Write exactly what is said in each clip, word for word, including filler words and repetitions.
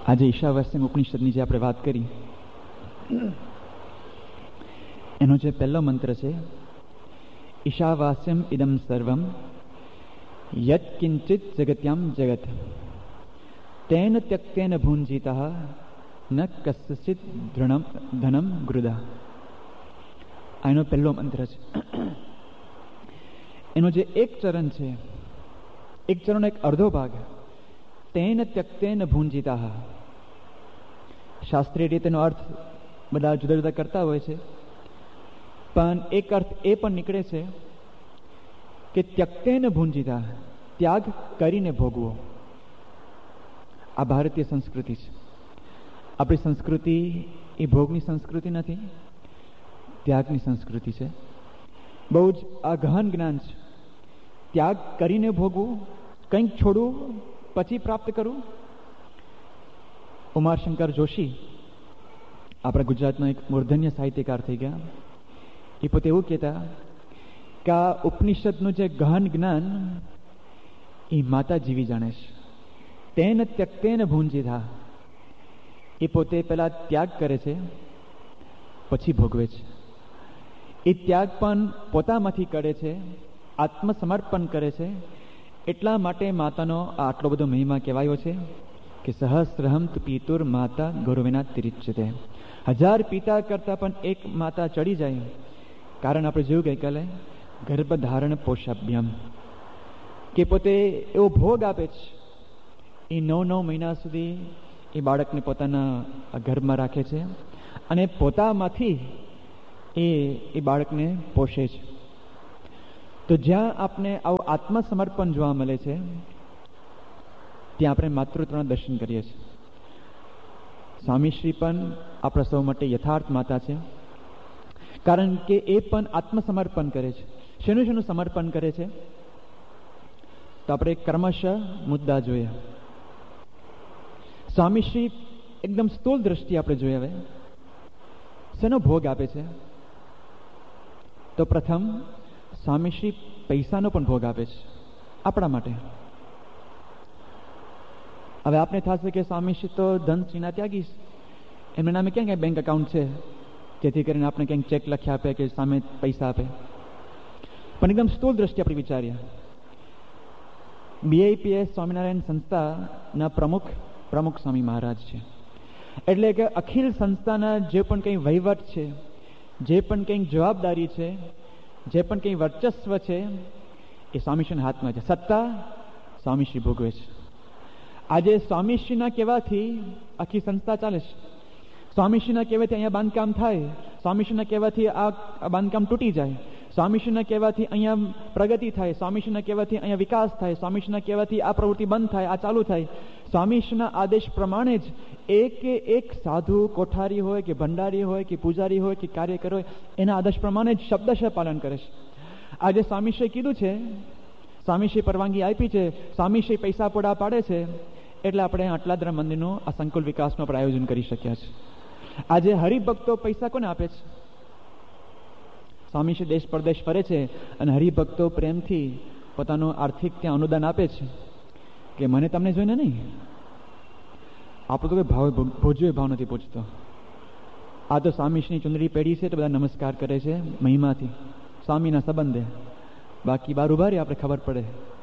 આજે ઈશાવાસ્યમ ઉપનિષદની જે આપણે વાત કરી એનો જે પહેલો મંત્ર છે, ઈશાવાસ્યમ ઇદમ સર્વમ યત કિંચિત જગત્યામ જગત તેન ત્યક્તેન ભુંજીતઃ ન કસ્યચિત ધૃણમ ધનમ ગૃદા. આ એનો પહેલો મંત્ર છે. એનો જે એક ચરણ છે, એક ચરણ એક અડધો ભાગ, તેન ત્યક્તેન ભુંજીતઃ. શાસ્ત્રીય રીતે તેનો અર્થ બધા જુદા જુદા કરતા હોય છે, પણ એક અર્થ એ પણ નીકળે છે કે ત્યક્તેન ભુંજીતા, ત્યાગ કરીને ભોગવો. આ ભારતીય સંસ્કૃતિ છે. આપણી સંસ્કૃતિ એ ભોગની સંસ્કૃતિ નથી, ત્યાગની સંસ્કૃતિ છે. બહુ જ આ ગહન જ્ઞાન છે. ત્યાગ કરીને ભોગવું, કંઈક છોડવું પછી પ્રાપ્ત કરવું. ઉમાશંકર જોશી આપણા ગુજરાતના એક મૂર્ધન્ય સાહિત્યકાર થઈ ગયા. એ પોતે એવું કહેતા કે આ ઉપનિષદનું જે ગહન જ્ઞાન એ માતા જીવી જાણે છે. તેન ત્યક્તેન ભુંજીતા. એ પોતે પહેલા ત્યાગ કરે છે, પછી ભોગવે છે. એ ત્યાગ પણ પોતામાંથી કરે છે, આત્મસમર્પણ કરે છે. એટલા માટે માતાનો આટલો બધો મહિમા કહેવાયો છે કે સહસ્રહમ તુ પિતુર માતા ગૌરવેના તિરિચ્યતે. હજાર પિતા કરતા પણ એક માતા ચડી જાય. કારણ આપણે જોયું ગઈકાલે ગર્ભધારણ પોષાભ્યામ, કે પોતે એવો ભોગ આપે છે. એ નવ નવ મહિના સુધી એ બાળકને પોતાના ગર્ભમાં રાખે છે અને પોતામાંથી એ એ બાળકને પોષે છે. તો જ્યાં આપણે આવું આત્મસમર્પણ જોવા મળે છે, ત્યાં આપણે માતૃત્વના દર્શન કરીએ છીએ. સ્વામીશ્રી પણ આપણા સૌ માટે યથાર્થ માતા છે, કારણ કે એ પણ આત્મસમર્પણ કરે છે. શેનું શેનું સમર્પણ કરે છે? તો આપણે ક્રમશઃ મુદ્દા જોઈએ. સ્વામીશ્રી એકદમ સ્થૂળ દ્રષ્ટિ આપણે જોઈએ. હવે શેનો ભોગ આપે છે? તો પ્રથમ સ્વામીશ્રી પૈસાનો પણ ભોગ આપે છે આપણા માટે. હવે આપને થશે કે સ્વામીશ્રી તો ધનશ્રીના ત્યાગી, એમના નામે ક્યાં ક્યાં બેંક એકાઉન્ટ છે જેથી કરીને આપણે ક્યાંક ચેક લખી આપે કે સામે પૈસા આપે. પણ એકદમ સ્થૂળ દ્રષ્ટિ આપણે વિચારીએ. બીઆઈપીએસ સ્વામિનારાયણ સંસ્થાના પ્રમુખ પ્રમુખ સ્વામી મહારાજ છે. એટલે કે અખિલ સંસ્થાના જે પણ કંઈ વહીવટ છે, જે પણ કંઈ જવાબદારી છે, જે પણ કંઈ વર્ચસ્વ છે, એ સ્વામીશ્રીના હાથમાં છે. સત્તા સ્વામીશ્રી ભોગવે છે. આજે સ્વામીશ્રીના કહેવાથી આખી સંસ્થા ચાલે છે. સ્વામીશ્રીના કહેવાથી અહીંયા બાંધકામ થાય, સ્વામીશ્રીના કહેવાથી આ બાંધકામ તૂટી જાય, સ્વામીશ્રીના કહેવાથી અહીંયા પ્રગતિ થાય, સ્વામીશ્રીના કહેવાથી અહીંયા વિકાસ થાય, સ્વામીશ્રીના કહેવાથી આ પ્રવૃત્તિ બંધ થાય, આ ચાલુ થાય. સ્વામીશ્રીના આદેશ પ્રમાણે જ એક એક સાધુ કોઠારી હોય કે ભંડારી હોય કે પૂજારી હોય કે કાર્યકર હોય, એના આદેશ પ્રમાણે જ શબ્દશઃ પાલન કરે છે. આજે સ્વામીશ્રીએ કીધું છે, સ્વામીશ્રી પરવાનગી આપી છે, સ્વામીશ્રી પૈસા પૂરા પાડે છે, એટલે આપણે આટલાદરા મંદિરનું આ સંકુલ વિકાસનું આપણે આયોજન કરી શક્યા છે. આજે હરિભક્તો પૈસા કોને આપે છે? સ્વામીશ્રી દેશ પરદેશ ફરે છે અને હરિભક્તો પ્રેમથી પોતાનું આર્થિક ત્યાં અનુદાન આપે છે કે મને તમને જોઈને નહીં. આપણું તો કોઈ ભાવ ભોજ્યો ભાવ નથી પૂછતો. આ તો સ્વામીશ્રીની ચુંદડી પેઢી છે તો બધા નમસ્કાર કરે છે મહિમાથી, સ્વામીના સંબંધે. બાકી બાર ઉભા રહી આપણે ખબર પડે,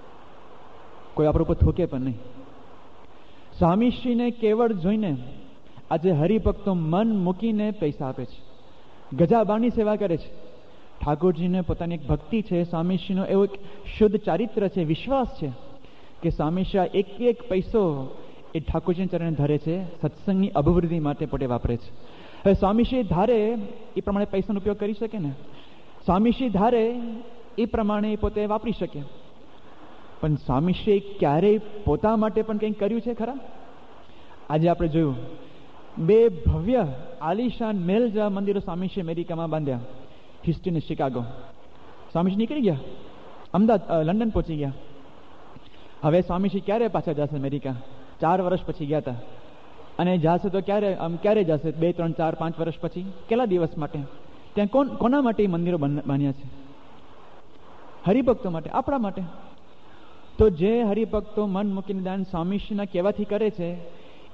કોઈ આપણું ઉપર થૂકે પણ નહીં. સ્વામીશ્રીને કેવળ જોઈને આજે હરિભક્તો મન મૂકીને પૈસા આપે છે, ગજાબાની સેવા કરે છે. ઠાકોરજીને પોતાની એક ભક્તિ છે, સ્વામીશ્રીનો એવો એક શુદ્ધ ચારિત્ર છે, વિશ્વાસ છે કે સ્વામીશ્રી આ એક એક પૈસો એ ઠાકોરજીને ચરણે ધરે છે, સત્સંગની અભિવૃદ્ધિ માટે પોતે વાપરે છે. હવે સ્વામીશ્રી ધારે એ પ્રમાણે પૈસાનો ઉપયોગ કરી શકે ને, સ્વામીશ્રી ધારે એ પ્રમાણે પોતે વાપરી શકે. પણ સ્વામીશ્રી ક્યારેય પોતા માટે પણ કંઈક કર્યું છે ખરા? આજે આપણે જોયું બે ભવ્ય આલિશાન મહેલ જેવા મંદિરો સ્વામીશ્રી અમેરિકામાં બાંધ્યા, હિસ્ટરી શિકાગો. સ્વામીશ્રી નીકળી ગયા, અમદાવાદ લંડન પહોંચી ગયા. હવે સ્વામીશ્રી ક્યારે પાછા જશે અમેરિકા? ચાર વર્ષ પછી ગયા હતા, અને જશે તો ક્યારે આમ ક્યારે જશે? બે ત્રણ ચાર પાંચ વર્ષ પછી. કેટલા દિવસ માટે? ત્યાં કોણ કોના માટે એ મંદિરો બાંધ્યા છે? હરિભક્તો માટે, આપણા માટે. તો જે હરિભક્તો મન મૂકીને દાન સ્વામીશ્રીના કહેવાથી કરે છે,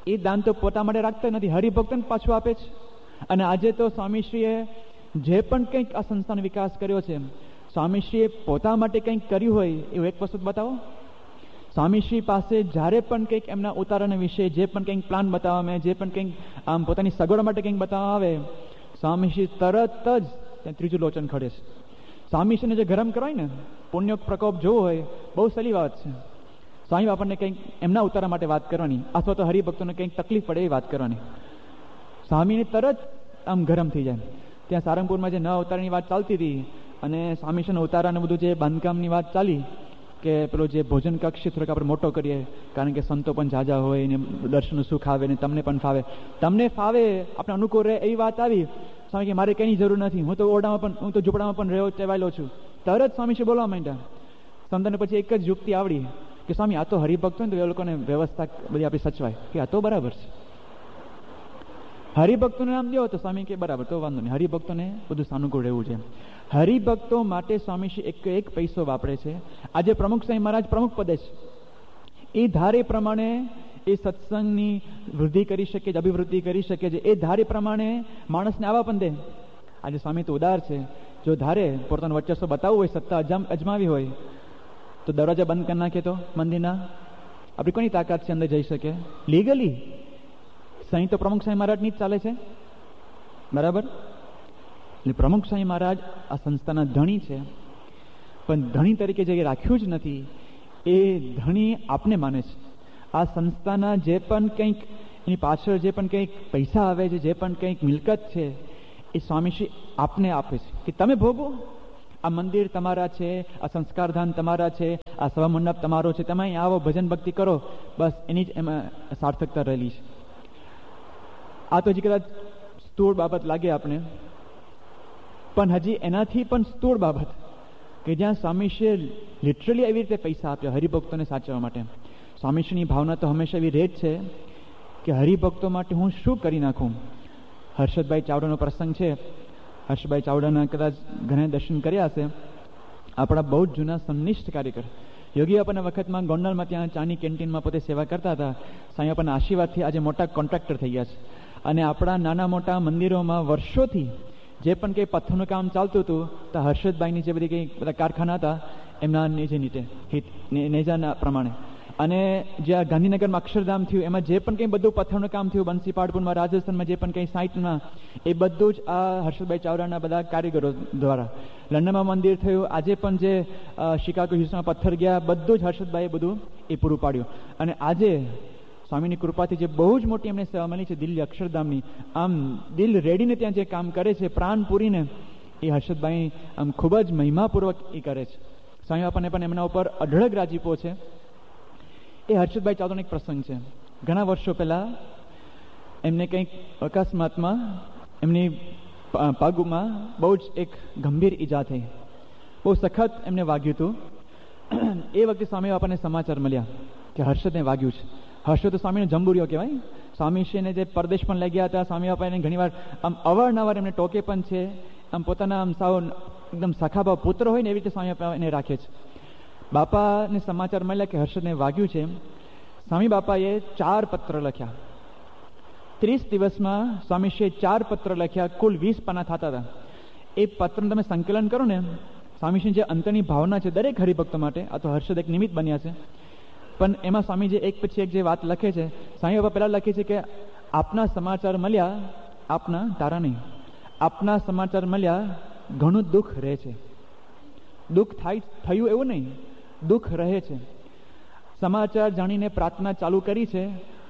એ દાન તો પોતા માટે રાખતા નથી, હરિભક્તોને પાછું આપે છે. અને આજે તો સ્વામીશ્રીએ જે પણ કંઈક આ સંસ્થાનો વિકાસ કર્યો છે, સ્વામીશ્રીએ પોતા માટે કંઈક કર્યું હોય એવું એક વસ્તુ બતાવો. સ્વામીશ્રી પાસે જ્યારે પણ કંઈક એમના ઉતારાના વિશે જે પણ કંઈક પ્લાન બતાવવા આવે, જે પણ કંઈક આમ પોતાની સગવડ માટે કંઈક બતાવવા આવે, સ્વામીશ્રી તરત જ ત્યાં ત્રીજું લોચન ખડે છે. સ્વામીશ્રીને જે ગરમ કરાય ને, પુણ્ય પ્રકોપ જોવો હોય, બહુ સહેલી વાત છે. સ્વામી આપણને કંઈક એમના ઉતારા માટે વાત કરવાની, અથવા તો હરિભક્તોને કંઈક તકલીફ પડે એવી વાત કરવાની, સ્વામીને તરત આમ ગરમ થઈ જાય. ત્યાં સારંગપુરમાં જે નવા ઉતારાની વાત ચાલતી હતી અને સ્વામીશ્રીના ઉતારાને બધું જે બાંધકામની વાત ચાલી કે પેલો જે ભોજન કક્ષ થોડોક આપણે મોટો કરીએ, કારણ કે સંતો પણ જાજા હોય ને દર્શનનું સુખ આવે ને તમને પણ ફાવે, તમને ફાવે આપણે અનુકૂળ રહે એવી વાત આવી. સ્વામી કે મારે કંઈની જરૂર નથી, હું તો ઓરડામાં પણ હું તો ઝૂંપડામાં પણ રહ્યો ટેવાયેલો છું. તરત સ્વામીશ્રી બોલવા માંડ્યા. સંતોને પછી એક જ યુક્તિ આવડી કે સ્વામી આ તો હરિભક્ત હોય ને તો એ લોકોને વ્યવસ્થા બધી આપણી સચવાય, કે આ તો બરાબર છે. હરિભક્તોને નામ દો તો સ્વામી કે બરાબર, તો વાંધો નહીં, હરિભક્તોને બધું સાનુકૂળ રહેવું છે. હરિભક્તો માટે સ્વામીશ્રી એક એક પૈસો વાપરે છે. આજે પ્રમુખ સ્વામી મહારાજ પ્રમુખ પદે છે, એ ધારે પ્રમાણે એ સત્સંગની વૃદ્ધિ કરી શકે છે, અભિવૃદ્ધિ કરી શકે છે. એ ધારે પ્રમાણે માણસને આવવા પણ દે. આજે સ્વામી તો ઉદાર છે, જો ધારે પોતાનું વર્ચસ્વ બતાવવું હોય, સત્તા અજમ અજમાવી હોય તો દરવાજા બંધ કરી નાખે તો મંદિરના આપણી કોની તાકાત છે અંદર જઈ શકે લીગલી? સહી તો પ્રમુખ સ્વામી મહારાજની જ ચાલે છે, બરાબર? એટલે પ્રમુખ સ્વામી મહારાજ આ સંસ્થાના ધણી છે, પણ ધણી તરીકે જે રાખ્યું જ નથી, એ ધણી આપને માને છે. આ સંસ્થાના જે પણ કંઈક એની પાછળ જે પણ કંઈક પૈસા આવે છે, જે પણ કંઈક મિલકત છે, એ સ્વામીશ્રી આપને આપે છે કે તમે ભોગવો. આ મંદિર તમારા છે, આ સંસ્કારધામ તમારા છે, આ સભા મંડપ તમારો છે, તમે અહીં આવો, ભજન ભક્તિ કરો, બસ એની જ એમાં સાર્થકતા રહેલી છે. આ તો હજી કદાચ સ્થૂળ બાબત લાગે આપણે, પણ હજી એનાથી પણ સ્થૂળ બાબત કે જ્યાં સ્વામીશ્રીએ લિટરલી એવી રીતે પૈસા આપ્યા હરિભક્તોને સાચવવા માટે. સ્વામીશ્રીની ભાવના તો હંમેશા એવી રહે જ છે કે હરિભક્તો માટે હું શું કરી નાખું. હર્ષદભાઈ ચાવડાનો પ્રસંગ છે, હર્ષભાઈ ચાવડાના કદાચ ઘણા દર્શન કર્યા હશે, આપણા બહુ જ જૂના સંનિષ્ઠ કાર્યકર. યોગી બાપાના વખતમાં ગોંડલમાં ત્યાં ચાની કેન્ટીનમાં પોતે સેવા કરતા હતા. સાંઈ બાપાના આશીર્વાદથી આજે મોટા કોન્ટ્રાક્ટર થઈ ગયા છે, અને આપણા નાના મોટા મંદિરોમાં વર્ષોથી જે પણ કંઈ પથ્થરનું કામ ચાલતું હતું તો હર્ષદભાઈની જે બધી કંઈ બધા કારખાના હતા એમના નેજે નીચે હિત નેજાના પ્રમાણે, અને જ્યાં ગાંધીનગરમાં અક્ષરધામ થયું એમાં જે પણ કંઈ બધું પથ્થરનું કામ થયું, બંસીપાડપુરમાં રાજસ્થાનમાં જે પણ કંઈ સાઇટમાં, એ બધું જ આ હર્ષદભાઈ ચાવડાના બધા કારીગરો દ્વારા. લંડનમાં મંદિર થયું, આજે પણ જે શિકાગો હ્યુસ્ટનમાં પથ્થર ગયા, બધું જ હર્ષદભાઈએ બધું એ પૂરું પાડ્યું. અને આજે સ્વામીની કૃપાથી જે બહુ જ મોટી એમને સેવા મળી છે દિલ્હી અક્ષરધામની, આમ દિલ રેડીને ત્યાં જે કામ કરે છે પ્રાણ પૂરીને, એ હર્ષદભાઈ આમ ખૂબ જ મહિમાપૂર્વક એ કરે છે. સ્વામી બાપાને પણ એમના ઉપર અઢળક રાજીપો છે. એ હર્ષદભાઈ ચાવડાનો એક પ્રસંગ છે. ઘણા વર્ષો પહેલાં એમને કંઈક અકસ્માતમાં એમની પગમાં બહુ જ એક ગંભીર ઈજા થઈ, બહુ સખત એમને વાગ્યું હતું. એ વખતે સ્વામી બાપાને સમાચાર મળ્યા કે હર્ષદને વાગ્યું છે. હર્ષદ તો સ્વામીનો જંબુરિયો કહેવાય. સ્વામીશ્રીને જે પરદેશ પણ લઈ ગયા હતા, સ્વામી બાપાને ઘણીવાર આમ અવારનવાર એમને ટોકે પણ છે. આમ પોતાના આમ સાવ એકદમ સખાભાવ પુત્ર હોય ને એવી રીતે સ્વામી બાપા એને રાખે છે. બાપાને સમાચાર મળ્યા કે હર્ષદને વાગ્યું છે. સ્વામી બાપાએ ચાર પત્ર લખ્યા. ત્રીસ દિવસમાં સ્વામીશ્રીએ ચાર પત્ર લખ્યા, કુલ વીસ પાના થતા હતા. એ પત્રનું તમે સંકલન કરો ને, સ્વામીશ્રીની જે અંતરની ભાવના છે દરેક હરિભક્તો માટે, આ તો હર્ષદ એક નિમિત્ત બન્યા છે, પણ એમાં સ્વામી જે એક પછી એક જે વાત લખે છે, સ્વામી બાપા પહેલાં લખે છે કે આપના સમાચાર મળ્યા, આપના તારા નહીં, આપના સમાચાર મળ્યા, ઘણું દુઃખ રહે છે. દુઃખ થાય થયું એવું નહીં, દુઃખ રહે છે. સમાચાર જાણીને પ્રાર્થના ચાલુ કરી છે,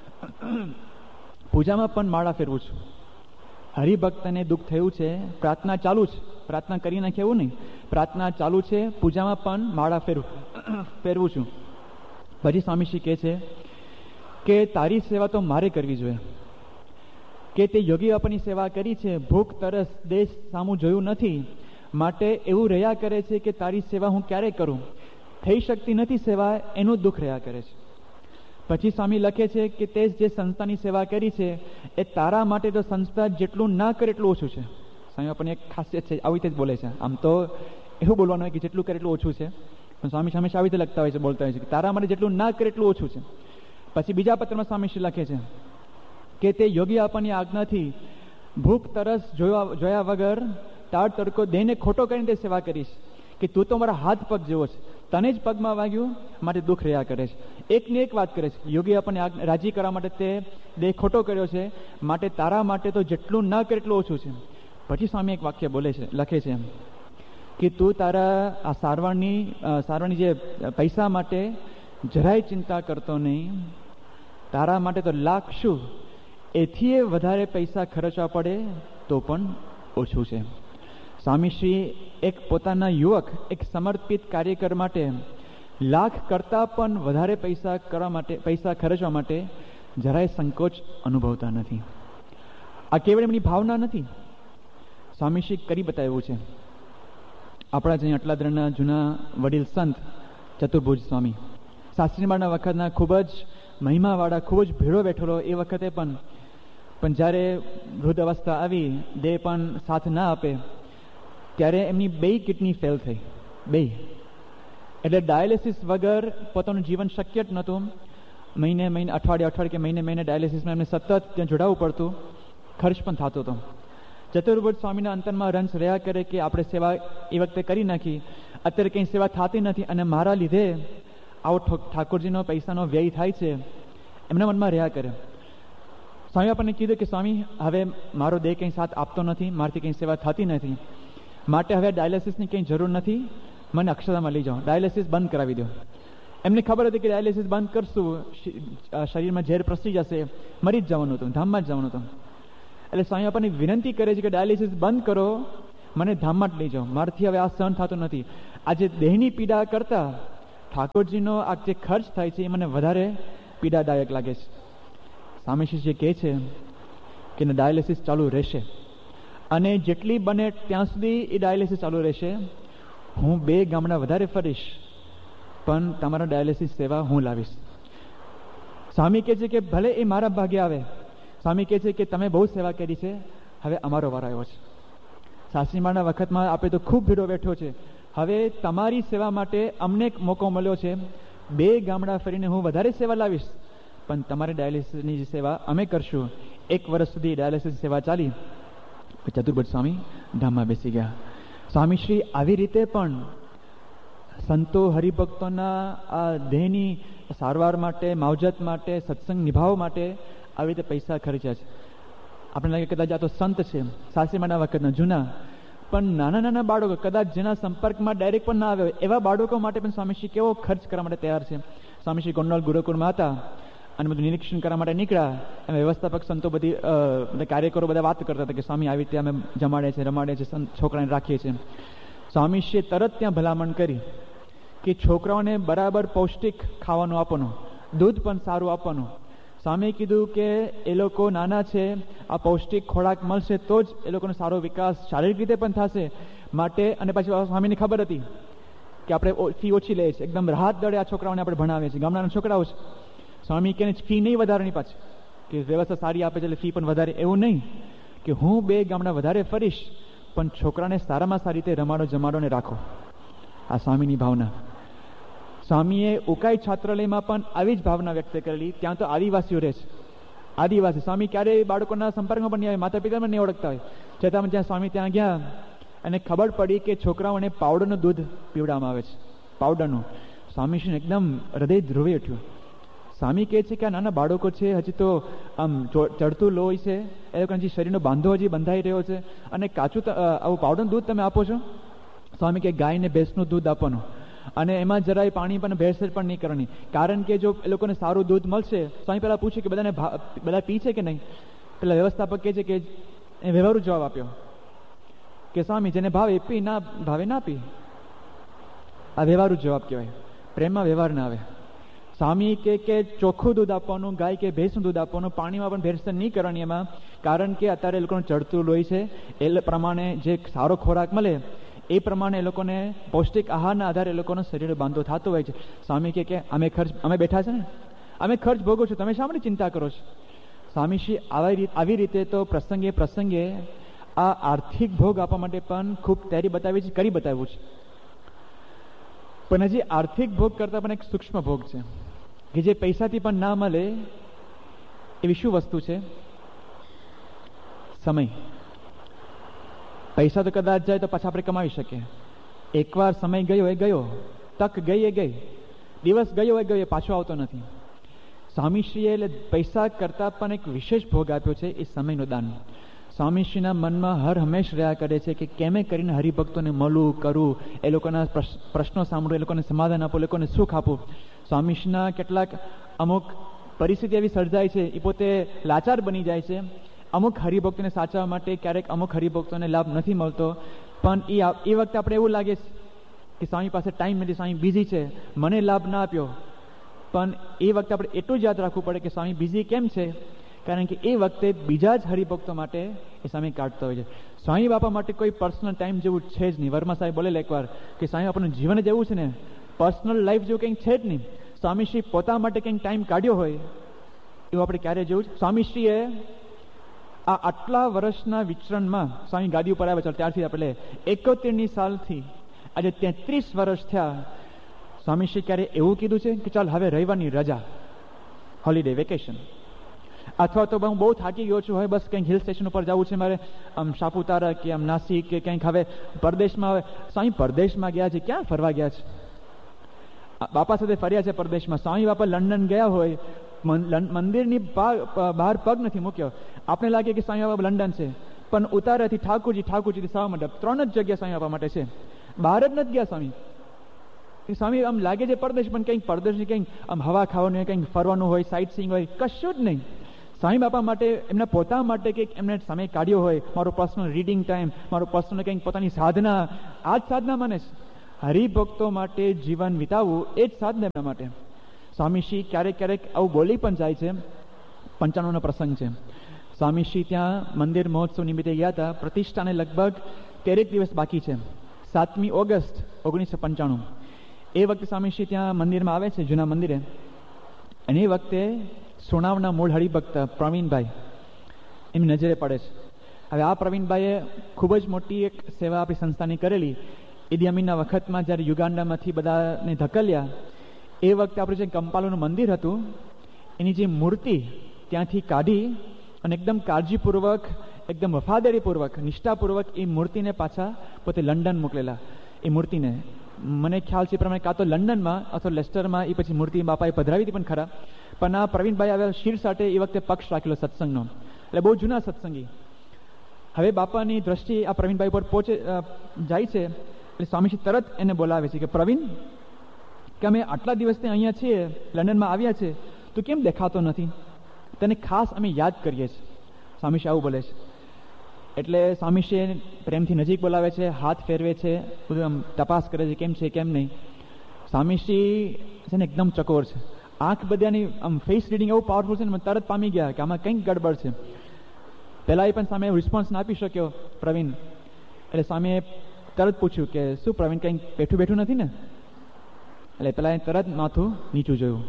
પૂજામાં પણ માળા ફેરવું છું. હરિભક્તને દુઃખ થયું છે, પ્રાર્થના ચાલુ છે, પ્રાર્થના કરી નાખે એવું નહીં, પ્રાર્થના ચાલુ છે, પૂજામાં પણ માળા ફેરવું ફેરવું છું. પછી સ્વામીશ્રી કહે છે કે તારી સેવા તો મારે કરવી જોઈએ, કે તે યોગી બાપાની સેવા કરી છે, ભૂખ તરસ દેશ સામું જોયું નથી, માટે એવું રહ્યા કરે છે કે તારી સેવા હું ક્યારે કરું, થઈ શકતી નથી સેવા, એનું દુઃખ રહ્યા કરે છે. પછી સ્વામી લખે છે કે તે જે સંસ્થાની સેવા કરી છે એ તારા માટે તો સંસ્થા જેટલું ના કરે એટલું ઓછું છે. સ્વામી આપણને એક ખાસિયત છે, આવી રીતે જ બોલે છે. આમ તો એવું બોલવાનું હોય કે જેટલું કરે એટલું ઓછું છે, પણ સ્વામી હંમેશા આવી રીતે લખતા હોય છે, બોલતા હોય છે કે તારા માટે જેટલું ના કરે એટલું ઓછું છે. પછી બીજા પત્રમાં સ્વામીશ્રી લખે છે કે તે યોગી આપણની આજ્ઞાથી ભૂખ તરસ જોયા જોયા વગર તાળ તડકો દેહને ખોટો કરીને તે સેવા કરીશ, કે તું તો મારા હાથ પગ જેવો છે, તને જ પગમાં વાગ્યું માટે દુઃખ રહ્યા કરે છે. એકની એક વાત કરે છે, યોગી આપણને રાજી કરવા માટે તે દેહ ખોટો કર્યો છે, માટે તારા માટે તો જેટલું ન કરે એટલું ઓછું છે. પછી સ્વામી એક વાક્ય બોલે છે, લખે છે કે તું તારા આ સારવારની સારવારની જે પૈસા માટે જરાય ચિંતા કરતો નહીં, તારા માટે તો લાખ શું એથી વધારે પૈસા ખર્ચવા પડે તો પણ ઓછું છે. સ્વામીશ્રી એક પોતાના યુવક, એક સમર્પિત કાર્યકર માટે લાખ કરતાં પણ વધારે પૈસા કરવા માટે પૈસા ખર્ચવા માટે જરાય સંકોચ અનુભવતા નથી. આ કેવળ એમની ભાવના નથી, સ્વામીશ્રી કરી બતાવ્યું છે. આપણા જ અહીં અટલાદરાના જૂના વડીલ સંત ચતુર્ભુજ સ્વામી શાસ્ત્રીમાળના વખતના ખૂબ જ મહિમાવાળા, ખૂબ જ ભેળો બેઠેલો, એ વખતે પણ પણ જ્યારે વૃદ્ધ અવસ્થા આવી, દેહ પણ સાથ ના આપે, ત્યારે એમની બે કિડની ફેલ થઈ, બે. એટલે ડાયાલિસિસ વગર પોતાનું જીવન શક્ય જ નહોતું. મહિને મહિને અઠવાડિયે અઠવાડિયે કે મહિને મહિને ડાયાલિસિસમાં એમને સતત ત્યાં જોડાવવું પડતું, ખર્ચ પણ થતો હતો. ચતુર્ભુજ સ્વામીના અંતરમાં રંશ રહ્યા કરે કે આપણે સેવા એ વખતે કરી નાખી, અત્યારે કંઈ સેવા થતી નથી અને મારા લીધે આવો ઠાકોરજીનો પૈસાનો વ્યય થાય છે, એમના મનમાં રહ્યા કરે. સ્વામી આપણને કીધું કે સ્વામી હવે મારો દેહ કંઈ સાથ આપતો નથી, મારાથી કંઈ સેવા થતી નથી, માટે હવે ડાયાલિસિસની કંઈ જરૂર નથી, મને અક્ષરધામમાં લઈ જાઓ, ડાયાલિસિસ બંધ કરાવી દો. એમને ખબર હતી કે ડાયાલિસિસ બંધ કરશું શરીરમાં ઝેર પ્રસરી જશે, મરી જ જવાનું હતું, ધામમાં જ જવાનું હતું. એટલે સ્વામી આપણને વિનંતી કરે છે કે ડાયાલિસિસ બંધ કરો, મને ધામમાં જ લઈ જાઓ, મારાથી હવે આ સહન થતું નથી. આજે દેહની પીડા કરતાં ઠાકોરજીનો આ જે ખર્ચ થાય છે એ મને વધારે પીડાદાયક લાગે છે. સ્વામીશ્રી કહે છે કે ડાયાલિસિસ ચાલુ રહેશે અને જેટલી બને ત્યાં સુધી એ ડાયાલિસિસ ચાલુ રહેશે. હું બે ગામડા વધારે ફરીશ પણ તમારા ડાયાલિસિસ સેવા હું લાવીશ. સ્વામી કહે છે કે ભલે એ મારા ભાગે આવે. સ્વામી કહે છે કે તમે બહુ સેવા કરી છે, હવે અમારો વાર આવ્યો છે. શાસ્ત્રીમાળના વખતમાં આપણે તો ખૂબ ભીડો બેઠો છે, હવે તમારી સેવા માટે અમને એક મોકો મળ્યો છે, બે ગામડા ફરીને હું વધારે સેવા લાવીશ, પણ તમારી ડાયાલિસિસની જે સેવા અમે કરશું. એક વર્ષ સુધી ડાયાલિસિસ સેવા ચાલી. ચતુર્ભુજ સ્વામી ધામમાં બેસી ગયા. સ્વામીશ્રી આવી રીતે પણ સંતો હરિભક્તોના આ દેહની સારવાર માટે, માવજત માટે, સત્સંગ નિભાવવા માટે આવી રીતે પૈસા ખર્ચ્યા છે. આપણે લાગે કદાચ આ તો સંત છે શાસ્ત્રીમાળના વખતના જૂના, પણ નાના નાના બાળકો કદાચ જેના સંપર્કમાં ડાયરેક્ટ પણ ના આવે એવા બાળકો માટે પણ સ્વામીશ્રી કેવો ખર્ચ કરવા માટે તૈયાર છે. સ્વામીશ્રી ગોંડલ ગુરુકુળમાં હતા અને બધું નિરીક્ષણ કરવા માટે નીકળ્યા. એમ વ્યવસ્થાપક સંતો બધી બધા કાર્યકરો બધા વાત કરતા હતા કે સ્વામી આવી રીતે અમે જમાડે છે, રમાડે છે, છોકરાને રાખીએ છીએ. સ્વામીશ્રીએ તરત ત્યાં ભલામણ કરી કે છોકરાઓને બરાબર પૌષ્ટિક ખાવાનું આપવાનું, દૂધ પણ સારું આપવાનું. સ્વામીએ કીધું કે એ લોકો નાના છે, આ પૌષ્ટિક ખોરાક મળશે તો જ એ લોકોનો સારો વિકાસ શારીરિક રીતે પણ થશે. માટે અને પછી સ્વામીને ખબર હતી કે આપણે ફી ઓછી લઈએ છીએ, એકદમ રાહત દળે આ છોકરાઓને આપણે ભણાવીએ છીએ, ગામડાના છોકરાઓ છે. સ્વામી કે ફી નહીં વધારવાની પાછી, કે વ્યવસ્થા સારી આપે છે એટલે ફી પણ વધારે, એવું નહીં કે હું બે ગામડા વધારે ફરીશ પણ છોકરાને સારામાં સારી રીતે રમાડો જમાડો ને રાખો. આ સ્વામીની ભાવના. સ્વામીએ ઉકાઈ છાત્રાલયમાં પણ આવી જ ભાવના વ્યક્ત કરેલી. ત્યાં તો આદિવાસીઓ રહે છે, આદિવાસી. સ્વામી ક્યારેય બાળકોના સંપર્કમાં પણ નહીં આવે, માતા પિતા પણ નહીં ઓળખતા હોય, છતાં જ્યાં સ્વામી ત્યાં ગયા અને ખબર પડી કે છોકરાઓને પાવડરનું દૂધ પીવડાવવામાં આવે છે, પાવડરનું. સ્વામીશ્રીને એકદમ હૃદય ધ્રુવી ઉઠ્યું. સ્વામી કહે છે કે આ નાના બાળકો છે, હજી તો આમ ચડતું લોહી છે, એ લોકોને હજી શરીરનો બાંધો હજી બંધાઈ રહ્યો છે અને કાચું આવું પાવડરનું દૂધ તમે આપો છો. સ્વામી કે ગાયને ભેંસનું દૂધ આપવાનું અને એમાં જરાય પાણી પણ ભેળસેળ પણ નહીં કરવાની, કારણ કે જો એ લોકોને સારું દૂધ મળશે. સ્વામી પહેલાં પૂછ્યું કે બધાને બધા પી છે કે નહીં. પેલા વ્યવસ્થાપક કહે છે કે એ વ્યવહારુ જવાબ આપ્યો કે સ્વામી જેને ભાવે પી, ના ભાવે ના પી. આ વ્યવહારુ જવાબ કહેવાય, પ્રેમમાં વ્યવહાર ના આવે. સ્વામી કે કે ચોખ્ખું દૂધ આપવાનું, ગાય કે ભેંસનું દૂધ આપવાનું, પાણીમાં પણ ભેળસેળ નહીં કરવાની એમાં, કારણ કે અત્યારે એ લોકોનું ચડતું લોહી છે, એ પ્રમાણે જે સારો ખોરાક મળે એ પ્રમાણે એ લોકોને પૌષ્ટિક આહારના આધારે એ લોકોનો શરીર બાંધો થતો હોય છે. સ્વામી કે કે અમે ખર્ચ અમે બેઠા છે ને, અમે ખર્ચ ભોગવો છો, તમે શા માટે ચિંતા કરો છો. સ્વામીશ્રી આવી આવી રીતે તો પ્રસંગે પ્રસંગે આ આર્થિક ભોગ આપવા માટે પણ ખૂબ તૈયારી બતાવી છે, કરી બતાવ્યું છે. પણ હજી આર્થિક ભોગ કરતાં પણ એક સૂક્ષ્મ ભોગ છે કે જે પૈસાથી પણ ના મળે. એવી શું વસ્તુ છે સમય. પૈસા તો કદાચ જાય તો પાછા આપણે કમાવી શકીએ. એકવાર સમય ગયો એ ગયો, તક ગઈ એ ગઈ, દિવસ ગયો એ ગયો, એ પાછો આવતો નથી. સ્વામીશ્રીએ એટલે પૈસા કરતાં પણ એક વિશેષ ભોગ આપ્યો છે, એ સમયનું દાન. સ્વામીશ્રીના મનમાં હર હંમેશ રહ્યા કરે છે કે કેમે કરીને હરિભક્તોને મળવું, કરવું, એ લોકોના પ્રશ્નો સાંભળવું, એ લોકોને સમાધાન આપવું, એ લોકોને સુખ આપવું. સ્વામીશ્રીના કેટલાક અમુક પરિસ્થિતિ એવી સર્જાય છે, એ પોતે લાચાર બની જાય છે. અમુક હરિભક્તોને સાચવવા માટે ક્યારેક અમુક હરિભક્તોને લાભ નથી મળતો, પણ એ એ વખતે આપણે એવું લાગે કે સ્વામી પાસે ટાઈમ નથી, સ્વામી બિઝી છે, મને લાભ ના આપ્યો. પણ એ વખતે આપણે એટલું જ યાદ રાખવું પડે કે સ્વામી બિઝી કેમ છે, કારણ કે એ વખતે બીજા જ હરિભક્તો માટે એ સ્વામી કાઢતો હોય છે. સ્વામી બાપા માટે કોઈ પર્સનલ ટાઈમ જેવું છે જ નહીં. વર્મા સાહેબ બોલેલા એકવાર કે સ્વામી બાપાનું જીવન જ એવું છે ને, પર્સનલ લાઈફ જેવું કંઈક છે જ નહીં. સ્વામીશ્રી પોતા માટે કંઈક ટાઈમ કાઢ્યો હોય એવું આપણે ક્યારે જેવું. સ્વામીશ્રીએ આ આટલા વર્ષના વિચરણમાં સ્વામી ગાદી ઉપર આવ્યા છે ત્યારથી આપણે એકોતેરની સાલથી આજે તેત્રીસ વર્ષ થયા, સ્વામીશ્રી ક્યારે એવું કીધું છે કે ચાલ હવે રવિવારની રજા, હોલિડે, વેકેશન, અથવા તો હું બહુ થાકી ગયો છું, હવે બસ કંઈક હિલ સ્ટેશન ઉપર જવું છે મારે, આમ સાપુતારા કે આમ નાસિક કે કંઈક હવે પરદેશમાં. હવે સ્વામી પરદેશમાં ગયા છે, ક્યાં ફરવા ગયા છે? બાપા સાથે ફર્યા છે પરદેશમાં. સ્વામી બાપા લંડન ગયા હોય, મંદિરની બહાર પગ નથી મૂક્યો. આપણે લાગે કે સ્વામી બાપા લંડન છે, પણ ઉતારાથી ઠાકોરજી, ઠાકોરજી સવા મંડપ, ત્રણ જ જગ્યા સ્વામી બાપા માટે છે, બહાર જ નથી ગયા સ્વામી. સ્વામી આમ લાગે છે પરદેશ, પણ કંઈક પરદેશની કંઈક આમ હવા ખાવાનું હોય, કંઈક ફરવાનું હોય, સાઇટ સીઈંગ હોય, કશું જ નહીં. સ્વામી બાપા માટે, એમના પોતા માટે કંઈક એમને સમય કાઢ્યો હોય, મારો પર્સનલ રીડિંગ ટાઈમ, મારો પર્સનલ કંઈક પોતાની સાધના, આ જ સાધના માને છે. હરિભક્તો માટે જીવન વિતાવવું એ જ સાધના એમના માટે. સ્વામીશ્રી ક્યારેક ક્યારેક આવું બોલી પણ જાય છે. પંચાણુંનો પ્રસંગ છે, સ્વામીશ્રી ત્યાં મંદિર મહોત્સવ નિમિત્તે ગયા હતા. પ્રતિષ્ઠાને લગભગ તેરેક દિવસ બાકી છે, સાતમી ઓગસ્ટ ઓગણીસો પંચાણું. એ વખતે સ્વામીશ્રી ત્યાં મંદિરમાં આવે છે, જૂના મંદિરે, અને એ વખતે સોનાવના મૂળ હરિભક્ત પ્રવીણભાઈ એમની નજરે પડે છે. હવે આ પ્રવીણભાઈએ ખૂબ જ મોટી એક સેવા આપણી સંસ્થાની કરેલી. ઈદી અમીનના વખતમાં જ્યારે યુગાન્ડામાંથી બધાને ધકેલ્યા, એ વખતે આપણું જે કંપાલોનું મંદિર હતું એની જે મૂર્તિ ત્યાંથી કાઢી અને એકદમ કાળજીપૂર્વક, એકદમ વફાદારીપૂર્વક, નિષ્ઠાપૂર્વક એ મૂર્તિને પાછા પોતે લંડન મોકલેલા. એ મૂર્તિને મને ખ્યાલ છે એ પ્રમાણે કાં તો લંડનમાં અથવા લેસ્ટરમાં એ પછી મૂર્તિ બાપાએ પધરાવી હતી પણ ખરા. પણ આ પ્રવીણભાઈ આવ્યા શિર સાથે એ વખતે પક્ષ રાખેલો સત્સંગનો, એટલે બહુ જૂના સત્સંગી. હવે બાપાની દ્રષ્ટિ આ પ્રવીણભાઈ પર પહોંચે જાય છે, એટલે સ્વામીજી તરત એને બોલાવે છે કે પ્રવીણ, કે અમે આટલા દિવસથી અહીંયા છીએ, લંડનમાં આવ્યા છે, તું કેમ દેખાતો નથી? તને ખાસ અમે યાદ કરીએ છીએ. સ્વામીજી આવું બોલે છે. એટલે સ્વામીશ્રી પ્રેમથી નજીક બોલાવે છે, હાથ ફેરવે છે, બધું આમ તપાસ કરે છે કેમ છે કેમ નહીં. સ્વામીશ્રી છે ને એકદમ ચકોર છે, આંખ બધાની આમ ફેસ રીડિંગ એવું પાવરફુલ છે ને, મને તરત પામી ગયા કે આમાં કંઈક ગડબડ છે. પહેલાં એ પણ સામે રિસ્પોન્સ ના આપી શક્યો પ્રવીણ. એટલે સ્વામીએ તરત પૂછ્યું કે શું પ્રવીણ કંઈક બેઠું બેઠું નથી ને? એટલે પેલા એ તરત માથું નીચું જોયું.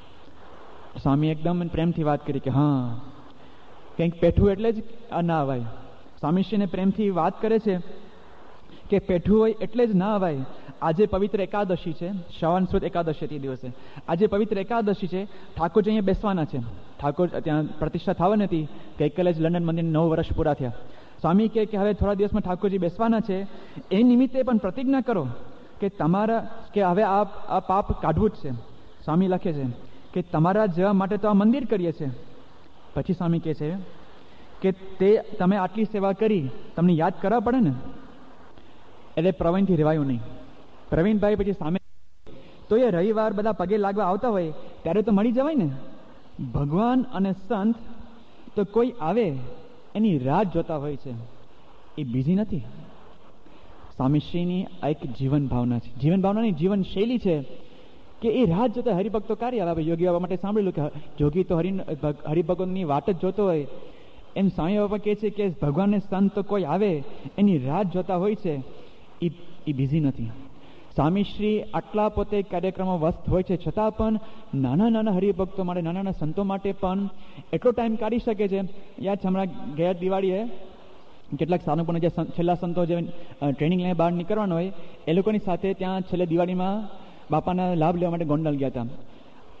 સ્વામી એકદમ પ્રેમથી વાત કરી કે હા, કંઈક પેઠું એટલે જ ના અવાય. સ્વામીશ્રીને પ્રેમથી વાત કરે છે કે પેઠું હોય એટલે જ ના અવાય. આજે પવિત્ર એકાદશી છે, શ્રાવણ સુદ એકાદશી હતી દિવસે. આજે પવિત્ર એકાદશી છે, ઠાકોરજી અહીંયા બેસવાના છે. ઠાકોર ત્યાં પ્રતિષ્ઠા થવાની હતી, ગઈકાલે જ લંડન મંદિર નવ વર્ષ પૂરા થયા. સ્વામી કહે કે હવે થોડા દિવસમાં ઠાકોરજી બેસવાના છે, એ નિમિત્તે પણ પ્રતિજ્ઞા કરો કે તમારા કે હવે આ આ પાપ કાઢવું જ છે. સ્વામી લખે છે કે તમારા જેવા માટે તો આ મંદિર કરીએ છીએ. પછી સ્વામી કહે છે કે તે તમે આટલી સેવા કરી, તમને યાદ કરવા પડે ને. એટલે પ્રવીણથી રહેવાયું નહીં. પ્રવીણભાઈ પછી સામે તો એ રવિવાર બધા પગે લાગવા આવતા હોય ત્યારે તો મળી જવાય ને. ભગવાન અને સંત તો કોઈ આવે એની રાહ જોતા હોય છે, એ બીજી નથી. સ્વામીશ્રીની આ એક જીવન ભાવના છે, જીવન ભાવનાની જીવન શૈલી છે કે એ રાહ જોતા હરિભક્તો કાર્ય આવે. યોગી બાબા માટે સાંભળેલું કે યોગી તો હરિ હરિભગતની વાટ જ જોતો હોય, એમ સ્વામી બાબા કહે છે કે ભગવાન ને સંત તો કોઈ આવે એની રાહ જોતા હોય છે, એ એ બીજી નથી. સ્વામીશ્રી આટલા પોતે કાર્યક્રમો વ્યસ્ત હોય છે, છતાં પણ નાના નાના હરિભક્તો માટે, નાના નાના સંતો માટે પણ એટલો ટાઈમ કાઢી શકે છે. યાદ છે હમણાં ગયા દિવાળીએ કેટલાક સાનુપૂર્ણ જે છેલ્લા સંતો જે ટ્રેનિંગ લઈને બહાર નીકળવાનો હોય એ લોકોની સાથે ત્યાં છેલ્લે દિવાળીમાં બાપાના લાભ લેવા માટે ગોંડલ ગયા હતા.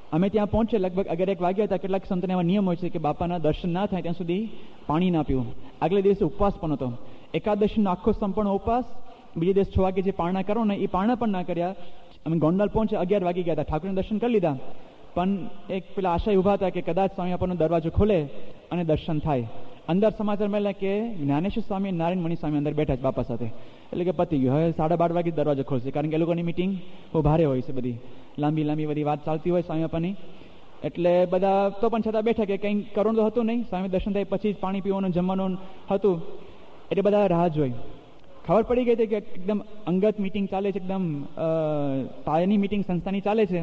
અમે ત્યાં પહોંચે લગભગ અગિયાર એક વાગ્યા હતા. કેટલાક સંતોને એવા નિયમ હોય છે કે બાપાના દર્શન ના થાય ત્યાં સુધી પાણી ના પીવું. આગલે દિવસે ઉપવાસ પણ હતો, એકાદશીનો આખો સંપૂર્ણ ઉપવાસ. બીજે દિવસ છ વાગે જે પારણા કરો ને એ પારણા પણ ના કર્યા. અમે ગોંડલ પહોંચે અગિયાર વાગી ગયા હતા. ઠાકોરના દર્શન કરી લીધા, પણ એક પેલા આશય ઉભા હતા કે કદાચ સ્વામી આપણનો દરવાજો ખોલે અને દર્શન થાય. અંદર સમાચાર મળ્યા કે જ્ઞાનેશ્વર સ્વામી નારાયણ મણિ સ્વામી અંદર બેઠા છે બાપા સાથે. એટલે કે પતી ગયું, હવે સાડા બાર વાગે દરવાજો ખોલશે, કારણ કે એ લોકોની મિટિંગ બહુ ભારે હોય છે, બધી લાંબી લાંબી બધી વાત ચાલતી હોય સ્વામી બાપાની. એટલે બધા તો પણ છતાં બેઠા કે કંઈ કરવાનું તો હતું નહીં. સ્વામી દર્શન થાય પછી જ પાણી પીવાનું જમવાનું હતું, એટલે બધા રાહ જોઈ. ખબર પડી ગઈ હતી કે એકદમ અંગત મિટિંગ ચાલે છે, એકદમ પાયાની મિટિંગ સંસ્થાની ચાલે છે.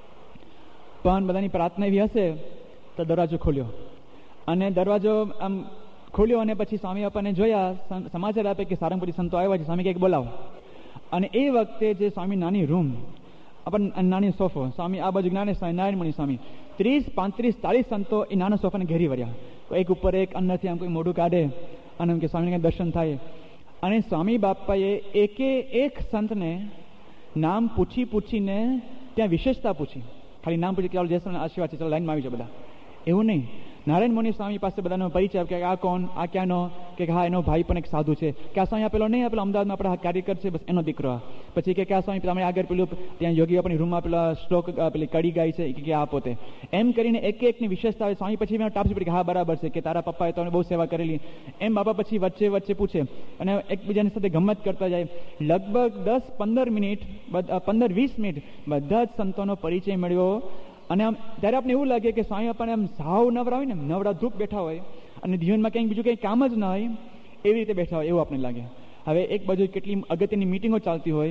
પણ બધાની પ્રાર્થના એવી હશે તો દરવાજો ખોલ્યો, અને દરવાજો આમ ખોલ્યો અને પછી સ્વામી બાપાને જોયા, સમાચાર આપે કે સારંગપુરી સંતો આવ્યા છે, સ્વામી કંઈક બોલાવો. અને એ વખતે જે સ્વામી નાની રૂમ, આપણને નાની સોફો, સ્વામી આ બાજુ જ્ઞાનેશ્વર સ્વામી, નારાયણ મણિ સ્વામી, ત્રીસ પાંત્રીસ ચાલીસ સંતો એ નાના સોફાને ઘેરી વર્યા. એક ઉપર એક, અંદરથી આમ કોઈ મોઢું કાઢે અને એમ કે સ્વામીને દર્શન થાય. અને સ્વામી બાપાએ એકે એક સંતને નામ પૂછી પૂછીને ત્યાં વિશેષતા પૂછી. ખાલી નામ પૂછી કે ચાલો જય આશીર્વાદ છે, ચાલો લાઈનમાં આવી જાઓ બધા, એવું નહીં. નારાયણ મુનિ સ્વામી પાસે બધાનો પરિચય કે આ કોણ, આ ક્યાંનો, કે હા એનો ભાઈ પણ એક સાધુ છે, કે આ સ્વામી આપેલો નહીં, આપેલો અમદાવાદમાં આપણા કાર્યકર છે, બસ એનો દીકરો. પછી કે આ સ્વામી તમે આગળ પેલું ત્યાં યોગી આપણી રૂમમાં પેલા શ્લોક પેલી કડી ગાય છે કે આ પોતે. એમ કરીને એક એકની વિશેષતા હોય. સ્વામી પછી મેં ટાપસી પડી કે હા બરાબર છે, કે તારા પપ્પાએ તો બહુ સેવા કરેલી. એમ બાપા પછી વચ્ચે વચ્ચે પૂછે અને એકબીજાની સાથે ગમત કરતા જાય. લગભગ દસ પંદર મિનિટ પંદર વીસ મિનિટ બધા જ સંતોનો પરિચય મળ્યો. અને આમ ત્યારે આપણે એવું લાગે કે સ્વામી આપણને આમ સાવ નવરા હોય ને, નવરા ધૂપ બેઠા હોય અને જીવનમાં કંઈક બીજું કંઈ કામ જ ના હોય એવી રીતે બેઠા હોય એવું આપણે લાગે. હવે એક બાજુ કેટલી અગત્યની મિટિંગો ચાલતી હોય,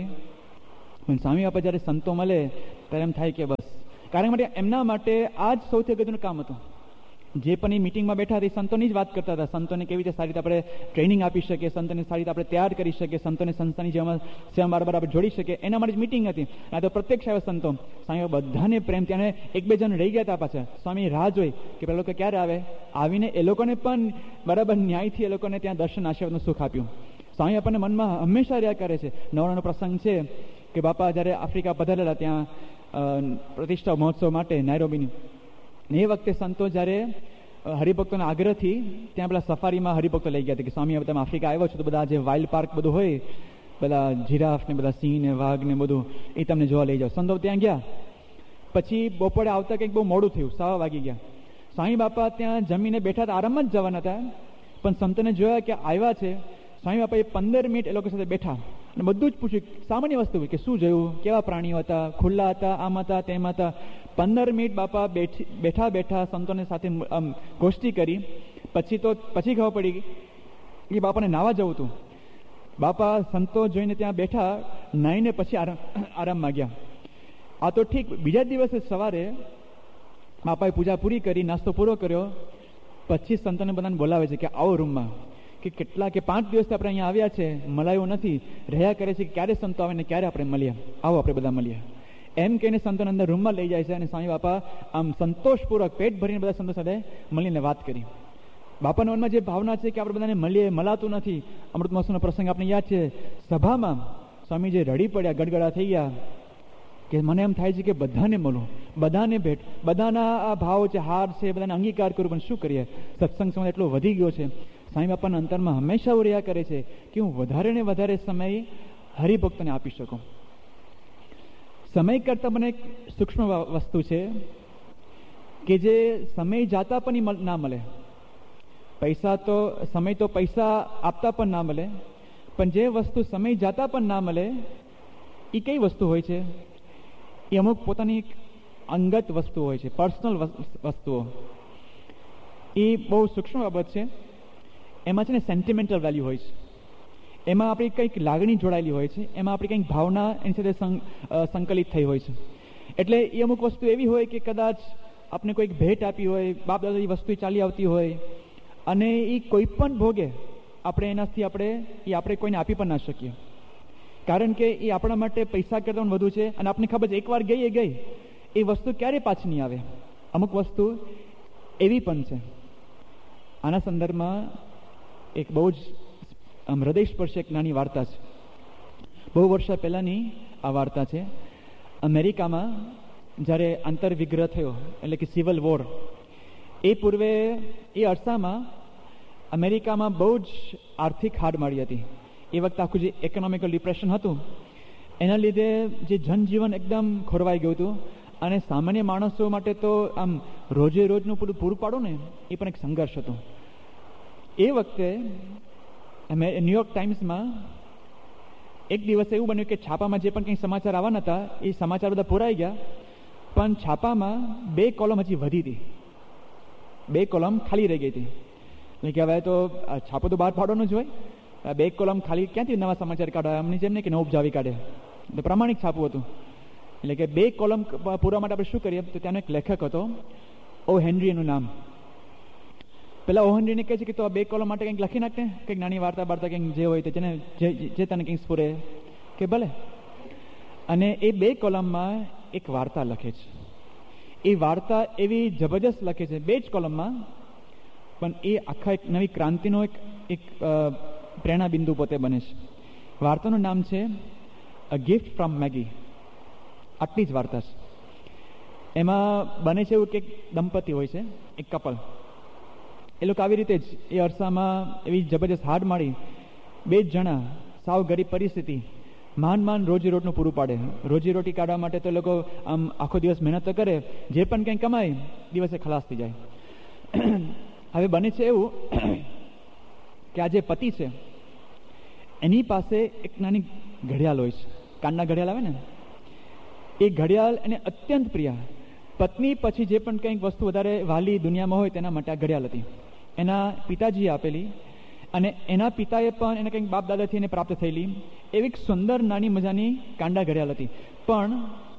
પણ સ્વામી બાપા જ્યારે સંતો મળે ત્યારે એમ થાય કે બસ. કારણ માટે એમના માટે આ જ સૌથી અગત્યનું કામ હતું. જે પણ એ મિટિંગમાં બેઠા હતા એ સંતોની જ વાત કરતા હતા. સંતોને કેવી રીતે સારી રીતે આપણે ટ્રેનિંગ આપી શકીએ, સંતોને સારી રીતે આપણે તૈયાર કરી શકીએ, સંતોને સંસ્થાની જેમાં સેવા બરાબર આપણે જોડી શકીએ, એના માટે જ મિટિંગ હતી. આ તો પ્રત્યક્ષ આવ્યા સંતો. સ્વામી બધાને પ્રેમ, ત્યાં એક બે જણ રહી ગયા હતા પાછા. સ્વામી રાહ જોઈ કે પેલા લોકો ક્યારે આવે. આવીને એ લોકોને પણ બરાબર ન્યાયથી એ લોકોને ત્યાં દર્શન આશીર્વાદનું સુખ આપ્યું. સ્વામી આપણને મનમાં હંમેશા રહ્યા કરે છે. નવરાનો પ્રસંગ છે કે બાપા જ્યારે આફ્રિકા પધારેલા ત્યાં પ્રતિષ્ઠા મહોત્સવ માટે નાયરોબીની, એ વખતે સંતો જ્યારે હરિભક્તોના આગ્રહથી ત્યાં પેલા સફારીમાં હરિભક્તો લઈ ગયા હતા કે સ્વામી હવે તમે આફ્રિકા આવ્યો છો તો બધા જે વાઇલ્ડ પાર્ક બધું હોય, બધા જીરાફ ને બધા સિંહ ને વાઘ ને બધું, એ તમને જોવા લઈ જાઓ. સંતો ત્યાં ગયા. પછી બપોરે આવતા કંઈક બહુ મોડું થયું, સવા વાગી ગયા. સ્વામી બાપા ત્યાં જમીને બેઠા હતા, આરામમાં જ જવાના હતા, પણ સંતોને જોયા કે આવ્યા છે. સ્વામી બાપા એ પંદર મિનિટ એ લોકો સાથે બેઠા અને બધું જ પૂછ્યું, સામાન્ય વસ્તુ કે શું જોયું, કેવા પ્રાણીઓ હતા, ખુલ્લા હતા, આમ હતા, તેમ હતા. પંદર મિનિટ બાપા બેઠી બેઠા બેઠા સંતોને સાથે ગોષ્ઠી કરી. પછી તો પછી ખબર પડી કે બાપાને નાવા જવું હતું. બાપા સંતો જોઈને ત્યાં બેઠા, નાહીને પછી આરામ આરામમાં ગયા. આ તો ઠીક, બીજા દિવસે સવારે બાપાએ પૂજા પૂરી કરી, નાસ્તો પૂરો કર્યો. પછી સંતોને બધાને બોલાવે છે કે આવો રૂમમાં, કે કેટલા કે પાંચ દિવસથી આપણે અહીંયા આવ્યા છે, મળાયું નથી, રહ્યા કરે છે કે ક્યારે સંતો આવે ને ક્યારે આપણે મળીએ, આવો આપણે બધા મળીએ. એમ કહીને સંતોને અંદર રૂમમાં લઈ જાય છે અને સ્વામી બાપા આમ સંતોષપૂર્વક પેટ ભરીને બધા સંતો સાથે મળીને વાત કરી. બાપાના મનમાં જે ભાવના છે કે આપણે બધાને મળીએ, મળાતું નથી. અમૃત મહોત્સવનો પ્રસંગ આપણે યાદ છે, સભામાં સ્વામી જે રડી પડ્યા, ગડગડા થઈ ગયા કે મને એમ થાય છે કે બધાને મળું, બધાને ભેટ, બધાના આ ભાવ છે, હાર છે, બધાને અંગીકાર કરું, પણ શું કરીએ, સત્સંગ સમય એટલો વધી ગયો છે. સ્વામી બાપાના અંતરમાં હંમેશા એવું રહ્યા કરે છે કે હું વધારે ને વધારે સમય હરિભક્તોને આપી શકું. સમય કરતાં મને એક સૂક્ષ્મ વસ્તુ છે કે જે સમય જાતા પણ ના મળે. પૈસા તો સમય તો પૈસા આપતા પણ ના મળે, પણ જે વસ્તુ સમય જાતા પણ ના મળે એ કઈ વસ્તુ હોય છે? એ અમુક પોતાની અંગત વસ્તુ હોય છે, પર્સનલ વસ્તુઓ. એ બહુ સૂક્ષ્મ બાબત છે. એમાં છે ને સેન્ટિમેન્ટલ વેલ્યુ હોય છે, એમાં આપણી કંઈક લાગણી જોડાયેલી હોય છે, એમાં આપણી કંઈક ભાવના એની સાથે સંકલિત થઈ હોય છે. એટલે એ અમુક વસ્તુ એવી હોય કે કદાચ આપણે કોઈક ભેટ આપી હોય, બાપ દાદાની વસ્તુ ચાલી આવતી હોય, અને એ કોઈ પણ ભોગે આપણે એનાથી આપણે એ આપણે કોઈને આપી પણ ના શકીએ, કારણ કે એ આપણા માટે પૈસા કરતાં વધુ છે. અને આપણને ખબર છે એકવાર ગઈ એ ગઈ, એ વસ્તુ ક્યારે પાછી નહીં આવે. અમુક વસ્તુ એવી પણ છે. આના સંદર્ભમાં એક બહુ જ આમ હૃદયસ્પર્શી એક નાની વાર્તા છે. બહુ વર્ષ પહેલાંની આ વાર્તા છે. અમેરિકામાં જ્યારે આંતરવિગ્રહ થયો, એટલે કે સિવિલ વોર, એ પૂર્વે એ અરસામાં અમેરિકામાં બહુ જ આર્થિક હાડમારી હતી. એ વખતે આખું જે ઇકોનોમિકલ ડિપ્રેશન હતું એના લીધે જે જનજીવન એકદમ ખોરવાઈ ગયું હતું, અને સામાન્ય માણસો માટે તો આમ રોજે રોજનું પૂરું પૂરું પાડો ને એ પણ એક સંઘર્ષ હતો. એ વખતે ન્યુયોર્ક ટાઈમ્સમાં એક દિવસ એવું બન્યું કે છાપામાં જે પણ કંઈ સમાચાર આવવાના હતા એ સમાચાર બધા પુરાઈ ગયા, પણ છાપામાં બે કોલમ હજી વધી હતી, બે કોલમ ખાલી રહી ગઈ હતી. એટલે કે હવે તો છાપો તો બહાર પાડવાનો જ હોય, બે કોલમ ખાલી ક્યાંથી નવા સમાચાર કાઢવા, એમની જેમ ને કે નવું ઉપજાવી કાઢે. એટલે પ્રામાણિક છાપું હતું. એટલે કે બે કોલમ પૂરવા માટે આપણે શું કરીએ, તો ત્યાંનો એક લેખક હતો ઓ હેનરી, એનું નામ. પેલા ઓ હેનરીને કહે છે કે તો આ બે કોલમ માટે કંઈક લખી નાખને, કંઈક નાની વાર્તા બાર્તા કંઈક જે હોય તે જેને જે તને કંઈક સ્ફુરે કે ભલે. અને એ બે કોલમમાં એક વાર્તા લખે છે. એ વાર્તા એવી જબરજસ્ત લખે છે બે જ કોલમમાં, પણ એ આખા એક નવી ક્રાંતિનો એક એક પ્રેરણા બિંદુ પોતે બને છે. વાર્તાનું નામ છે અ ગિફ્ટ ફ્રોમ મેગી. આટલી જ વાર્તા છે. એમાં બને છે એવું કે એક દંપતી હોય છે, એક કપલ. એ લોકો આવી રીતે જ એ અરસામાં એવી જબરજસ્ત હાડ મારી, બે જ જણા, સાવ ગરીબ પરિસ્થિતિ, માંડ માંડ રોજી રોટનું પૂરું પાડે. રોજી રોટી કાઢવા માટે તો લોકો આમ આખો દિવસ મહેનત તો કરે, જે પણ કંઈ કમાય દિવસે ખલાસ થઈ જાય. હવે બને છે એવું કે આ જે પતિ છે એની પાસે એક નાની ઘડિયાળ હોય છે, કાનના ઘડિયાળ આવે ને, એ ઘડિયાળ એને અત્યંત પ્રિય. પત્ની પછી જે પણ કંઈક વસ્તુ વધારે વાલી દુનિયામાં હોય તેના માટે આ ઘડિયાળ હતી. એના પિતાજીએ આપેલી, અને એના પિતાએ પણ એને કંઈક બાપ દાદાથી એને પ્રાપ્ત થયેલી એવી એક સુંદર નાની મજાની કાંડા ઘડિયાળ હતી. પણ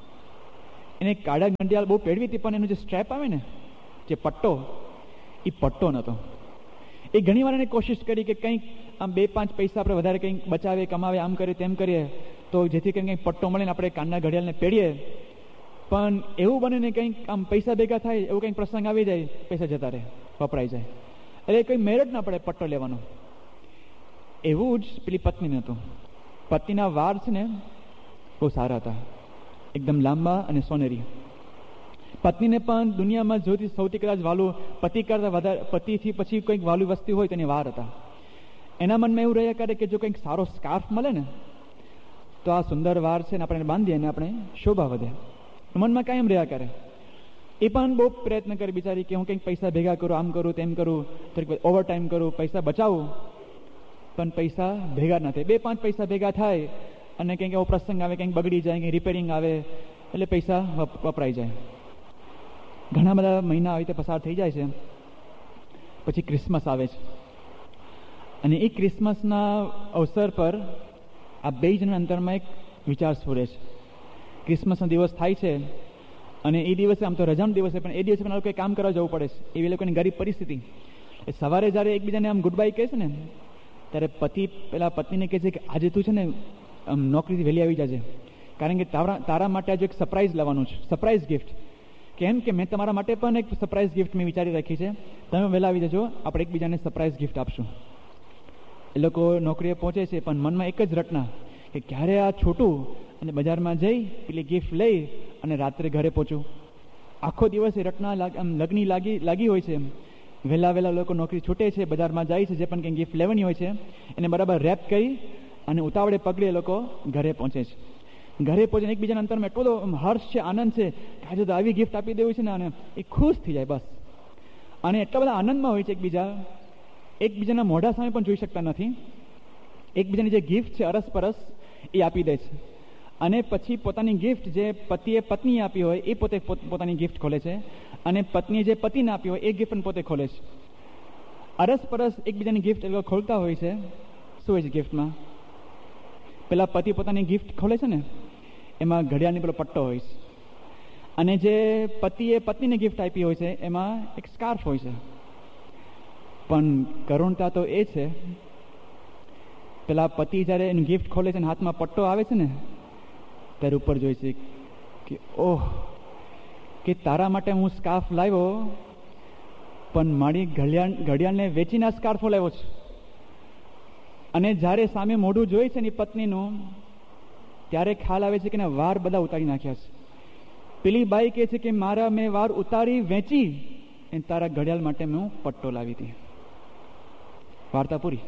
એને કાળા ઘડિયાળ બહુ પેળવી હતી, પણ એનો જે સ્ટ્રેપ આવે ને, જે પટ્ટો, એ પટ્ટો નહોતો. એ ઘણી વાર એને કોશિશ કરી કે કંઈક આમ બે પાંચ પૈસા આપણે વધારે કંઈક બચાવે, કમાવે, આમ કરીએ તેમ કરીએ તો જેથી કરીને કંઈક પટ્ટો મળે ને આપણે કાનના ઘડિયાળને પેઢીએ. પણ એવું બને ને કંઈક આમ પૈસા ભેગા થાય, એવું કંઈક પ્રસંગ આવી જાય, પૈસા જતા રહે, વપરાઈ જાય, એટલે કંઈ મેળ જ ના પડે પટ્ટો લેવાનો. એવું જ પેલી પત્નીને હતું. પતિના વાળ છે ને બહુ સારા હતા, એકદમ લાંબા અને સોનેરી. પત્નીને પણ દુનિયામાં જોતી સૌથી કદાચ વાલું, પતિ કરતા વધારે, પતિથી પછી કંઈક વાલું વસ્તી હોય તેની વાર હતા. એના મનમાં એવું રહ્યા કરે કે જો કંઈક સારો સ્કાર્ફ મળે ને તો આ સુંદર વાર છે ને આપણે બાંધીએ અને આપણે શોભા વધે. મનમાં કાયમ રહ્યા કરે. એ પણ બહુ પ્રયત્ન કરે બિચારી કે હું કંઈક પૈસા ભેગા કરું, આમ કરું તેમ કરું, થોડીક ઓવર ટાઈમ કરું, પૈસા બચાવું, પણ પૈસા ભેગા ના થાય. બે પાંચ પૈસા ભેગા થાય અને કંઈક એવો પ્રસંગ આવે, કંઈક બગડી જાય, કંઈક રિપેરિંગ આવે, એટલે પૈસા વપરાઈ જાય. ઘણા બધા મહિના આવી રીતે પસાર થઈ જાય છે. પછી ક્રિસમસ આવે છે, અને એ ક્રિસમસના અવસર પર આ બે જણા અંતરમાં એક વિચાર સ્ફુરે છે. ક્રિસમસનો દિવસ થાય છે અને એ દિવસે આમ તો રજાનો દિવસ છે, પણ એ દિવસે પણ લોકોએ કામ કરવા જવું પડે છે. એવી લોકોની ગરીબ પરિસ્થિતિ. એ સવારે જ્યારે એકબીજાને આમ ગુડ બાય કહે છે ને, ત્યારે પતિ પેલા પત્નીને કહે છે કે આજે તું છે ને આમ નોકરીથી વહેલી આવી જજે, કારણ કે તારા તારા માટે આજે એક સરપ્રાઈઝ લાવવાનું છે, સરપ્રાઈઝ ગિફ્ટ. કેમ કે મેં તમારા માટે પણ એક સરપ્રાઈઝ ગિફ્ટ મેં વિચારી રાખી છે, તમે વહેલા આવી જજો, આપણે એકબીજાને સરપ્રાઈઝ ગિફ્ટ આપશું. એ લોકો નોકરીએ પહોંચે છે, પણ મનમાં એક જ રટના કે ક્યારે આ છોટું અને બજારમાં જઈ પેલી ગિફ્ટ લઈ અને રાત્રે ઘરે પહોંચું. આખો દિવસ એ રટના લગ્ની લાગી લાગી હોય છે. વહેલા વહેલા લોકો નોકરી છૂટે છે, બજારમાં જાય છે, જે પણ કંઈ ગિફ્ટ લેવાની હોય છે એને બરાબર રેપ કરી અને ઉતાવળે પગલે એ લોકો ઘરે પહોંચે છે. ઘરે પહોંચીને એકબીજાના અંતરમાં એટલો બધો હર્ષ છે, આનંદ છે કે આજે તો આવી ગિફ્ટ આપી દેવું છે ને, અને એ ખુશ થઈ જાય બસ. અને એટલા બધા આનંદમાં હોય છે એકબીજા, એકબીજાના મોઢા સામે પણ જોઈ શકતા નથી. એકબીજાની જે ગિફ્ટ છે અરસપરસ એ આપી દે છે, અને પછી પોતાની ગિફ્ટ જે પતિએ પત્નીએ આપી હોય એ પોતે પોતાની ગિફ્ટ ખોલે છે, અને પત્નીએ જે પતિને આપી હોય એ ગિફ્ટ પણ પોતે ખોલે છે. અરસપરસ એકબીજાની ગિફ્ટ એ લોકો ખોલતા હોય છે. શું હોય છે ગિફ્ટમાં? પેલા પતિ પોતાની ગિફ્ટ ખોલે છે ને, એમાં ઘડિયાળની પેલો પટ્ટો હોય છે, અને જે પતિએ પત્નીને ગિફ્ટ આપી હોય છે એમાં એક સ્કાર્ફ હોય છે. પણ કરુણતા તો એ છે, પેલા પતિ જ્યારે એની ગિફ્ટ ખોલે છે અને હાથમાં પટ્ટો આવે છે ને, ત્યારે ઉપર જોઈ છે કે ઓહ, કે તારા માટે હું સ્કાર્ફ લાવ્યો, પણ મારી ઘડિયાળ ઘડિયાળને વેચીને સ્કાર્ફો લાવ્યો છે. અને જ્યારે સામે મોઢું જોઈ છે ને પત્નીનું, ત્યારે ખ્યાલ આવે છે કે વાર બધા ઉતારી નાખ્યા છે. પેલી બાઈ કહે છે કે મારા મેં વાર ઉતારી વેચી અને તારા ઘડિયાળ માટે મેં હું પટ્ટો લાવી હતી. વાર્તા પૂરી.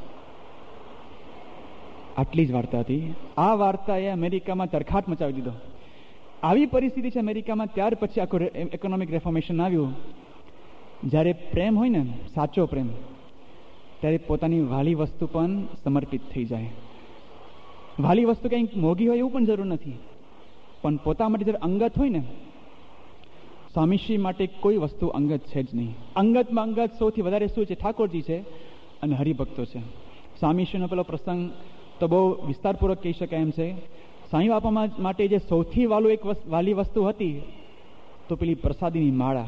આટલી જ વાર્તા હતી. આ વાર્તાએ અમેરિકામાં તરખાટ મચાવી દીધો. આવી પરિસ્થિતિ છે અમેરિકામાં. ત્યાર પછી આખું ઇકોનોમિક રેફોર્મેશન આવ્યું. જ્યારે પ્રેમ હોય ને, સાચો પ્રેમ, ત્યારે પોતાની વાલી વસ્તુ પણ સમર્પિત થઈ જાય. વાલી વસ્તુ કંઈક મોંઘી હોય એવું પણ જરૂર નથી, પણ પોતા માટે જ્યારે અંગત હોય ને, સ્વામીશ્રી માટે કોઈ વસ્તુ અંગત છે જ નહીં. અંગતમાં અંગત સૌથી વધારે શું છે? ઠાકોરજી છે અને હરિભક્તો છે. સ્વામીશ્રીનો પેલો પ્રસંગ તો બહુ વિસ્તારપૂર્વક કહી શકાય એમ છે. સાંઈ બાપા માટે જે સૌથી વાલું એક વાલી વસ્તુ હતી તો પેલી પ્રસાદીની માળા.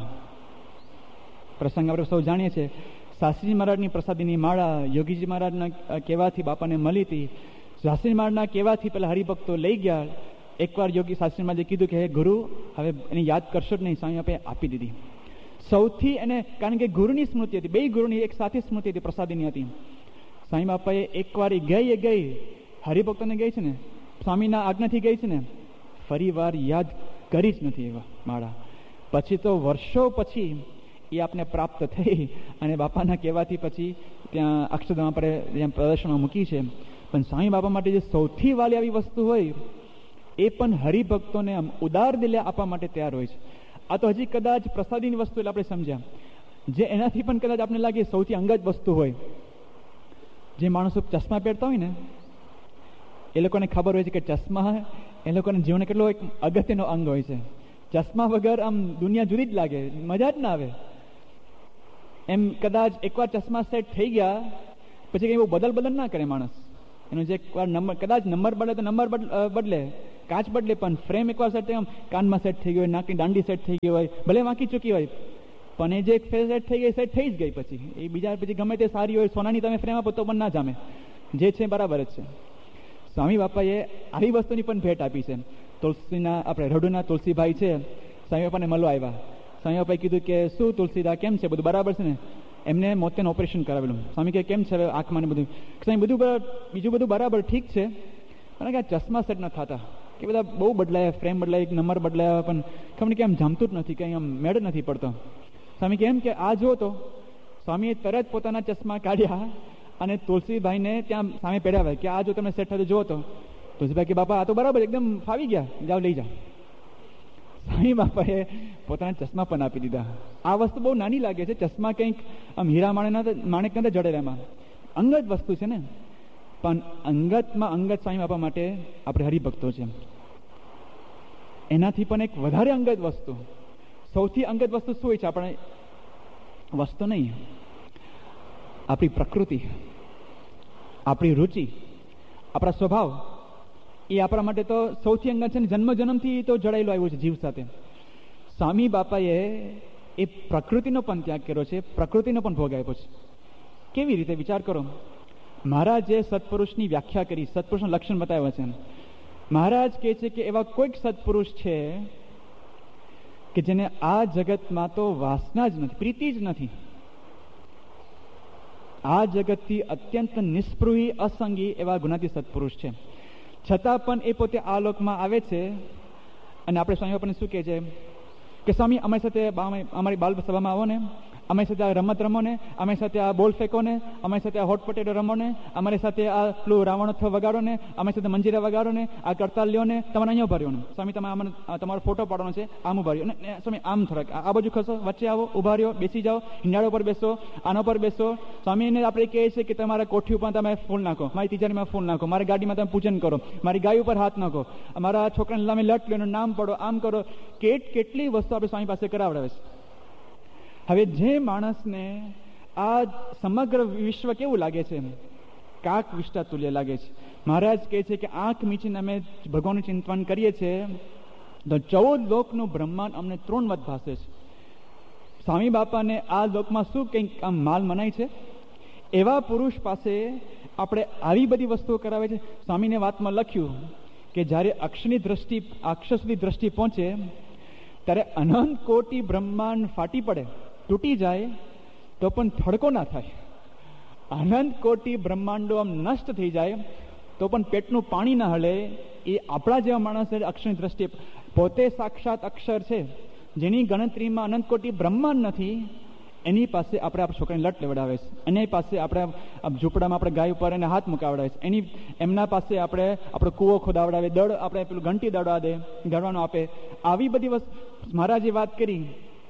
પ્રસંગ આપણે સૌ જાણીએ છીએ. શાસ્ત્રીજી મહારાજની પ્રસાદીની માળા યોગીજી મહારાજના કહેવાથી બાપાને મળી હતી. શાસ્ત્રી મહારાજના કહેવાથી પેલા હરિભક્તો લઈ ગયા. એકવાર યોગી શાસ્ત્રી મહારાજે કીધું કે હે ગુરુ, હવે એને યાદ કરશો જ નહીં. સ્વામી બાપાએ આપી દીધી. સૌથી એને, કારણ કે ગુરુની સ્મૃતિ હતી, બે ગુરુની એક સાથે સ્મૃતિ હતી, પ્રસાદીની હતી. સ્વામી બાપાએ એકવાર એ ગઈ એ ગઈ હરિભક્તોને ગઈ છે ને, સ્વામીના આજ્ઞાથી ગઈ છે ને, ફરી વાર યાદ કરી જ નથી એવા માળા. પછી તો વર્ષો પછી એ આપને પ્રાપ્ત થઈ અને બાપાના કહેવાથી પછી ત્યાં અક્ષરધામ પર ત્યાં પ્રદર્શનમાં મૂકી છે. પણ સ્વામી બાપા માટે જે સૌથી વાલી આવી વસ્તુ હોય એ પણ હરિભક્તોને આમ ઉદાર દિલે આપવા માટે તૈયાર હોય છે. આ તો હજી કદાચ પ્રસાદીની વસ્તુ એટલે આપણે સમજ્યા. જે એનાથી પણ કદાચ આપણે લાગે સૌથી અંગત વસ્તુ હોય, જે માણસો ચશ્મા પહેરતા હોય ને, એ લોકોને ખબર હોય છે કે ચશ્મા એ લોકોના જીવનનો કેટલો એક અગત્યનો અંગ હોય છે. ચશ્મા વગર આમ દુનિયા જુદી જ લાગે, મજા જ ના આવે. એમ કદાચ એકવાર ચશ્મા સેટ થઈ ગયા પછી કંઈ બહુ બદલ બદલ ના કરે માણસ. એનો જે એકવાર નંબર, કદાચ નંબર બદલે તો નંબર બદલે, કાચ બદલે, પણ ફ્રેમ એકવાર સેટ થઈ, આમ કાનમાં સેટ થઈ ગયો હોય, નાકની દાંડી સેટ થઈ ગઈ હોય, ભલે વાંકી ચૂકી હોય, પણ એ જે સેટ થઈ ગઈ સેટ થઈ જ ગઈ. પછી એ બીજા પછી ગમે તે સારી હોય, સોનાની તમે ફ્રેમ આપો તો પણ ના જામે. જે છે બરાબર જ છે. સ્વામી બાપાએ આવી વસ્તુની પણ ભેટ આપી છે. તુલસીના આપણે રઢુના તુલસીભાઈ છે, સ્વામી બાપાને મળવા આવ્યા. સ્વામી બાપાએ કીધું કે શું તુલસીદા કેમ છે, બધું બરાબર છે ને? એમને મોતિયાનું ઓપરેશન કરાવેલું. સ્વામી કે કેમ છે હવે આંખમાં ને બધું? સ્વામી બધું બીજું બધું બરાબર ઠીક છે, પણ કે ચશ્મા સેટ ન થતા, કે બધા બહુ બદલાયા, ફ્રેમ બદલાય, નંબર બદલાયા, પણ ખબર કે આમ જામતું જ નથી, કંઈ આમ મેળ નથી પડતો. સ્વામી કે એમ કે આ જો તો સ્વામીએ તરત પોતાના ચશ્મા કાઢ્યા અને તુલસીભાઈને ત્યાં સામે પહેરાવ્યા કે આ જો તમે સેટ થતો જુઓ તો. તુલસીભાઈ કે બાપા આ તો બરાબર એકદમ ફાવી ગયા, જાઓ લઈ જાઓ. સ્વામી બાપાએ પોતાના ચશ્મા પણ આપી દીધા. આ વસ્તુ બહુ નાની લાગે છે. ચશ્મા કંઈક આમ હીરા માણેના માણેક નથી જડેલા, એમાં અંગત વસ્તુ છે ને, પણ અંગતમાં અંગત સ્વામી બાપા માટે આપણે હરિભક્તો છે. એનાથી પણ એક વધારે અંગત વસ્તુ, સૌથી અંગત વસ્તુ શું હોય છે? આપણે વસ્તુ નહીં, આપણી પ્રકૃતિ, આપણી રુચિ, આપણા સ્વભાવ, એ આપણા માટે તો સૌથી અંગત છે ને. જન્મ જન્મથી તો જડાયેલો આવ્યો છે જીવ સાથે. સ્વામી બાપાએ એ પ્રકૃતિનો પણ ત્યાગ કર્યો છે, પ્રકૃતિનો પણ ભોગ આપ્યો છે. કેવી રીતે? વિચાર કરો. મહારાજે સત્પુરુષની વ્યાખ્યા કરી, સત્પુરુષના લક્ષણ બતાવ્યા છે. મહારાજ કહે છે કે એવા કોઈક સત્પુરુષ છે કે જેને આ જગતમાં તો વાસના જ નથી, પ્રીતિ જ નથી. આ જગતથી અત્યંત નિસ્પૃહી, અસંગી એવા ગુણાતી સત્પુરુષ છે. છતાં પણ એ પોતે આ લોકમાં આવે છે. અને આપણે સ્વામી બાપાને શું કહે છે કે સ્વામી અમારી સાથે અમારી બાલ સભામાં આવો ને, અમારી સાથે આ રમત રમો ને, અમારી સાથે આ બોલ ફેંકો ને, અમારી સાથે આ હોટ પોટેટો રમો ને, અમારી સાથે આ પેલું રાવણોત્સવ વગાડો ને, અમારી સાથે મંજીરા વગાડો ને, આ કરતાલ લ્યો ને, તમારે અહીંયા ઉભા રહ્યો ને. સ્વામી તમે આમાં તમારો ફોટો પાડવાનો છે, આમ ઉભા રહ્યો ને. સ્વામી આમ થોડાક આ બાજુ ખસો, વચ્ચે આવો, ઉભા રહ્યો, બેસી જાઓ, હિંડાળો પર બેસો, આનો પર બેસો. સ્વામીને આપણે કહે છે કે તમારા કોઠી ઉપર તમે ફૂલ નાખો, મારી તિજારીમાં ફૂલ નાખો, મારી ગાડીમાં તમે પૂજન કરો, મારી ગાય ઉપર હાથ નાખો, મારા છોકરાને લામે લટ લો, નામ પડો, આમ કરો. કેટ કેટલી વસ્તુ આપણે સ્વામી પાસે કરાવડાવે છે. હવે જે માણસને આ સમગ્ર વિશ્વ કેવું લાગે છે? કાક વિષ્ટા તુલ્ય લાગે છે. મહારાજ કહે છે કે આંખ મીચીને અમે ભગવાનનું ચિંતન કરીએ છીએ તો ચૌદ લોકનું બ્રહ્માંડ અમને તૃણવત ભાસે છે. સ્વામી બાપાને આ લોકમાં શું કંઈક આમ માલ મનાય છે? એવા પુરુષ પાસે આપણે આવી બધી વસ્તુઓ કરાવે છે. સ્વામીને વાતમાં લખ્યું કે જ્યારે અક્ષની દ્રષ્ટિ, અક્ષર સુધી દ્રષ્ટિ પહોંચે ત્યારે અનંત કોટી બ્રહ્માંડ ફાટી પડે, તૂટી જાય તો પણ થડકો ના થાય. અનંત કોટી બ્રહ્માંડો આમ નષ્ટ થઈ જાય તો પણ પેટનું પાણી ના હલે. એ આપણા જેવા માણસ અક્ષરની દ્રષ્ટિએ પોતે સાક્ષાત અક્ષર છે, જેની ગણતરીમાં અનંત કોટી બ્રહ્માંડ નથી, એની પાસે આપણે આપણા છોકરાને લટ લેવડાવે છે, એની પાસે આપણે ઝૂંપડામાં આપણે ગાય ઉપર એને હાથ મુકાવડાવે છે, એની એમના પાસે આપણે આપણો કૂવો ખોદાવડાવે, દળ આપણે પેલું ઘંટી દળવા દે, દળવાનું આપે. આવી બધી વસ્તુ મહારાજે વાત કરી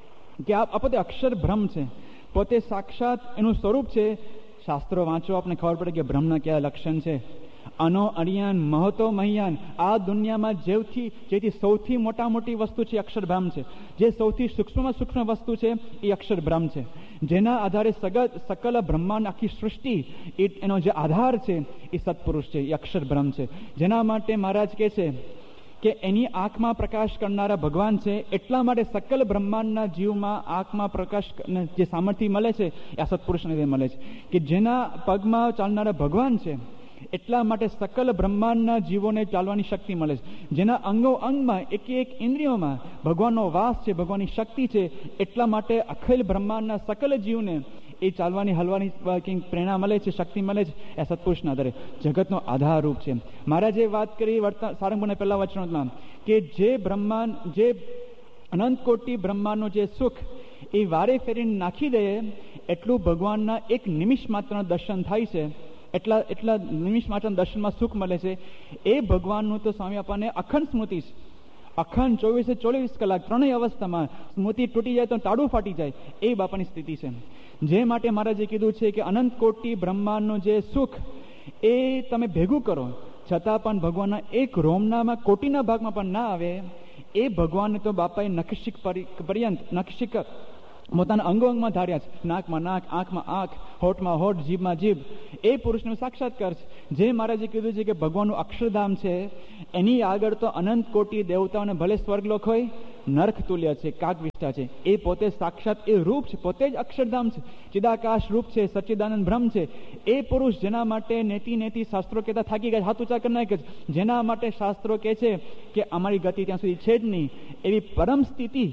કે આ પોતે અક્ષર બ્રહ્મ છે, પોતે સાક્ષાત એનું સ્વરૂપ છે. શાસ્ત્રો વાંચો, આપણે ખબર પડે કે બ્રહ્મના કયા લક્ષણ છે. અનો અણિયાન મહતો મહિયાન, આ દુનિયામાં જેથી જેથી સૌથી મોટા મોટી વસ્તુ છે અક્ષર બ્રહ્મ છે. જે સૌથી સૂક્ષ્મમાં સૂક્ષ્મ વસ્તુ છે એ અક્ષર બ્રહ્મ છે. જેના આધારે સગત સકલ બ્રહ્માંડ આખી સૃષ્ટિ એ એનો જે આધાર છે એ સત્પુરુષ છે, એ અક્ષર બ્રહ્મ છે. જેના માટે મહારાજ કહે છે કે એની આંખમાં પ્રકાશ કરનારા ભગવાન છે, એટલા માટે સકલ બ્રહ્માંડના જીવમાં આંખમાં પ્રકાશ જે સામર્થ્ય મળે છે એ આ સત્પુરુષને મળે છે. કે જેના પગમાં ચાલનારા ભગવાન છે એટલા માટે સકલ બ્રહ્માંડના જીવોને ચાલવાની શક્તિ મળે છે. જેના અંગો અંગમાં એક એક ઇન્દ્રિયોમાં ભગવાનનો વાસ છે, ભગવાનની શક્તિ છે, એટલા માટે અખિલ બ્રહ્માંડના સકલ જીવને એ ચાલવાની હલવાની કંઈક પ્રેરણા મળે છે, શક્તિ મળે છે. એ સત્પુરુષના આધારે જગતનો આધારરૂપ છે. મહારાજે વાત કરી વર્તા સારંગપુરના પહેલા વચનોમાં કે જે બ્રહ્માંડ, જે અનંત કોટી બ્રહ્માંડનું જે સુખ એ વારે ફેરીને નાખી દે એટલું ભગવાનના એક નિમિષ માત્રનું દર્શન થાય છે, એટલા એટલા નિમિષ માત્ર દર્શનમાં સુખ મળે છે. એ ભગવાનનું તો સ્વામી આપણને અખંડ સ્મૃતિ છે. અખંડ ચોવીસે ચોવીસ કલાક ત્રણેય અવસ્થામાં સ્મૃતિ તૂટી જાય તો તાળું ફાટી જાય એ બાપાની સ્થિતિ છે. જે માટે મહારાજે કીધું છે કે અનંત કોટી બ્રહ્માંડનું જે સુખ એ તમે ભેગું કરો છતાં પણ ભગવાનના એક રોમનામાં કોટીના ભાગમાં પણ ના આવે, એ ભગવાનને તો બાપાએ નખશિક પર્યંત નખશિક પોતાના અંગો અંગમાં ધાર્યા છે. નાકમાં નાક, આંખમાં આંખ, હોઠમાં હોઠ, જીભમાં જીભ. એ પુરુષનું સાક્ષાત્કાર છે. જે મહારાજે કીધું છે કે ભગવાનનું અક્ષરધામ છે, એની આગળ તો અનંત કોટી દેવતાઓને ભલે સ્વર્ગલોક હોય, નરક તુલ્ય છે, કાક વિષ્ઠા છે. એ પોતે સાક્ષાત એ રૂપ છે, પોતે જ અક્ષરધામ છે, ચિદાકાશ રૂપ છે, સચ્ચિદાનંદ બ્રહ્મ છે. એ પુરુષ જેના માટે નેતિ નેતિ શાસ્ત્રો કહેતા થાકી ગયા, હાથ ઊંચા કરી નાખે છે, જેના માટે શાસ્ત્રો કહે છે કે અમારી ગતિ ત્યાં સુધી છે જ નહીં, એવી પરમ સ્થિતિ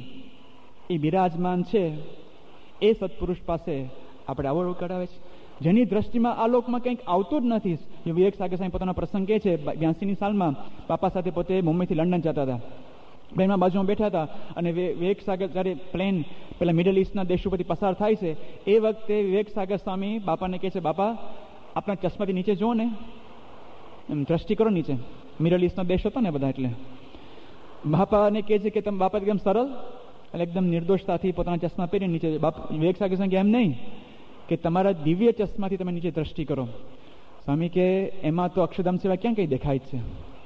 એ બિરાજમાન છે. એ સત્પુરુષ પાસે આપણે આવો કરાવે છે, જેની દ્રષ્ટિમાં આ લોકમાં કંઈક આવતું જ નથી. વિવેક સાગર સાહેબ પોતાનો પ્રસંગ કહે છે, બ્યાસીની સાલમાં બાપા સાથે પોતે મુંબઈથી લંડન જતા હતા, પ્લેનમાં બાજુમાં બેઠા હતા, અને વિવેક સાગર જ્યારે પ્લેન પેલા મિડલ ઇસ્ટના દેશો પરથી પસાર થાય છે, એ વખતે વિવેક સાગર સ્વામી બાપાને કહે છે, બાપા આપણા ચશ્માથી નીચે જુઓ ને, એમ દ્રષ્ટિ કરો નીચે. મિડલ ઇસ્ટનો દેશ હતો ને બધા, એટલે બાપાને કહે છે કે તમે બાપા એકદમ સરળ એટલે એકદમ નિર્દોષતાથી પોતાના ચશ્મા પહેરી નીચે. બાપ વિવેક સાગર સ્વામી એમ નહીં કે તમારા દિવ્ય ચશ્માથી તમે નીચે દ્રષ્ટિ કરો. સ્વામી કે એમાં તો અક્ષરધામ સિવાય ક્યાં કંઈ દેખાય છે.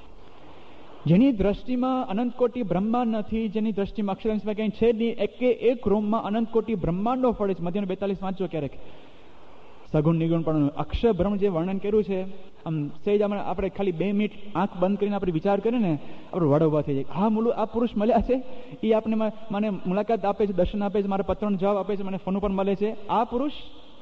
જેની દ્રષ્ટિમાં અનંત કોટી બ્રહ્માંડ નથી, જેની દ્રષ્ટિમાં અક્ષરધામ સિવાય કંઈ છે નહીં, એક એક રૂમમાં અનંત કોટી બ્રહ્માંડો ફળે છે. મધ્યનો બેતાલીસ વાંચો ક્યારેક, સગુણ નિગુણ પણ અક્ષર બ્રહ્મ જે વર્ણન કર્યું છે, આમ સહેજ આપણે ખાલી બે મિનિટ આંખ બંધ કરીને આપણે વિચાર કરીએ ને, આપણે વડ ઉભા થઈ જાય. હા, મૂળ આ પુરુષ મળ્યા છે, એ આપણે મને મુલાકાત આપે છે, દર્શન આપે છે, મારા પત્રનો જવાબ આપે છે, મને ફોન ઉપર મળે છે, આ પુરુષ.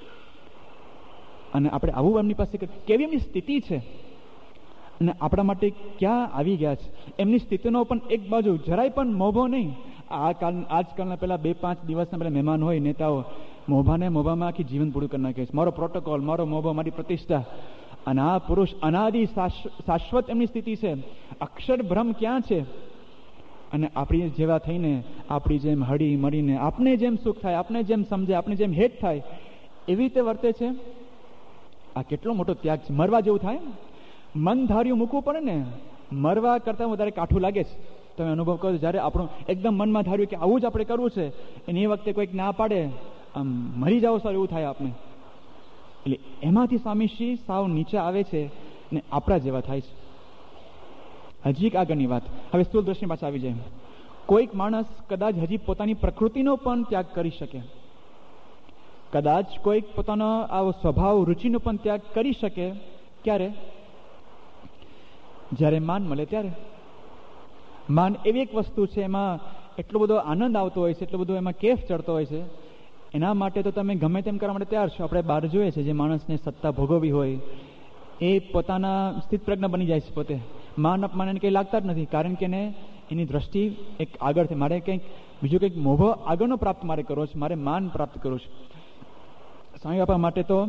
અને આપણે આવું એમની પાસે કેવી એમની સ્થિતિ છે અને આપણા માટે ક્યાં આવી ગયા છે. એમની સ્થિતિનો પણ એક બાજુ જરાય પણ મોભો નહીં. આ કાલ આજકાલના પેલા બે પાંચ દિવસના પેલા મહેમાન હોય નેતાઓ, મોભાને મોભામાં આખી જીવન પૂરું કરી નાખે છે. મારો પ્રોટોકોલ, મારો મોભો, મારી પ્રતિષ્ઠા. અને આ પુરુષ અનાદિ શાશ્વત એમની સ્થિતિ છે. અક્ષર બ્રહ્મ ક્યાં છે? અને આપણી જેવા થઈને આપણી જેમ હળી મળીને આપને જેમ સુખ થાય, આપને જેમ સમજે, આપને જેમ હેત થાય, એવી રીતે વર્તે છે. આ કેટલો મોટો ત્યાગ છે. મરવા જેવું થાય, મન ધાર્યું મૂકવું પડે ને, મરવા કરતા વધારે કાઠું લાગે છે. તમે અનુભવ કરો, જયારે આપણું એકદમ મનમાં ધાર્યું કે આવું જ આપણે કરવું છે, અને એ વખતે કોઈક ના પાડે, આમ મરી જાવ સર એવું થાય આપણે. એટલે એમાંથી સ્વામીશ્રી સાવ નીચે આવે છે ને આપણા જેવા થાય છે. હજી એક આગળની વાત, હવે સ્થૂળ દ્રષ્ટિ પાછા આવી જાય. કોઈક માણસ કદાચ હજી પોતાની પ્રકૃતિનો પણ ત્યાગ કરી શકે, કદાચ કોઈક પોતાનો આવો સ્વભાવ રુચિનો પણ ત્યાગ કરી શકે. ક્યારે? જ્યારે માન મળે ત્યારે. માન એવી એક વસ્તુ છે, એમાં એટલો બધો આનંદ આવતો હોય છે, એટલો બધો એમાં કેફ ચડતો હોય છે. એના માટે તો તમે ગમે તેમ કરવા માટે તૈયાર છો. આપણે બહાર જોઈએ છે, જે માણસને સત્તા ભોગવવી હોય એ પોતાના સ્થિત પ્રજ્ઞ બની જાય છે. પોતે માન અપમાન એને કંઈ લાગતા જ નથી, કારણ કે એને એની દ્રષ્ટિ એક આગળથી, મારે કંઈક બીજું કંઈક મોભો આગળનો પ્રાપ્ત મારે કરવો છે, મારે માન પ્રાપ્ત કરવું છે. સ્વામી બાપા માટે તો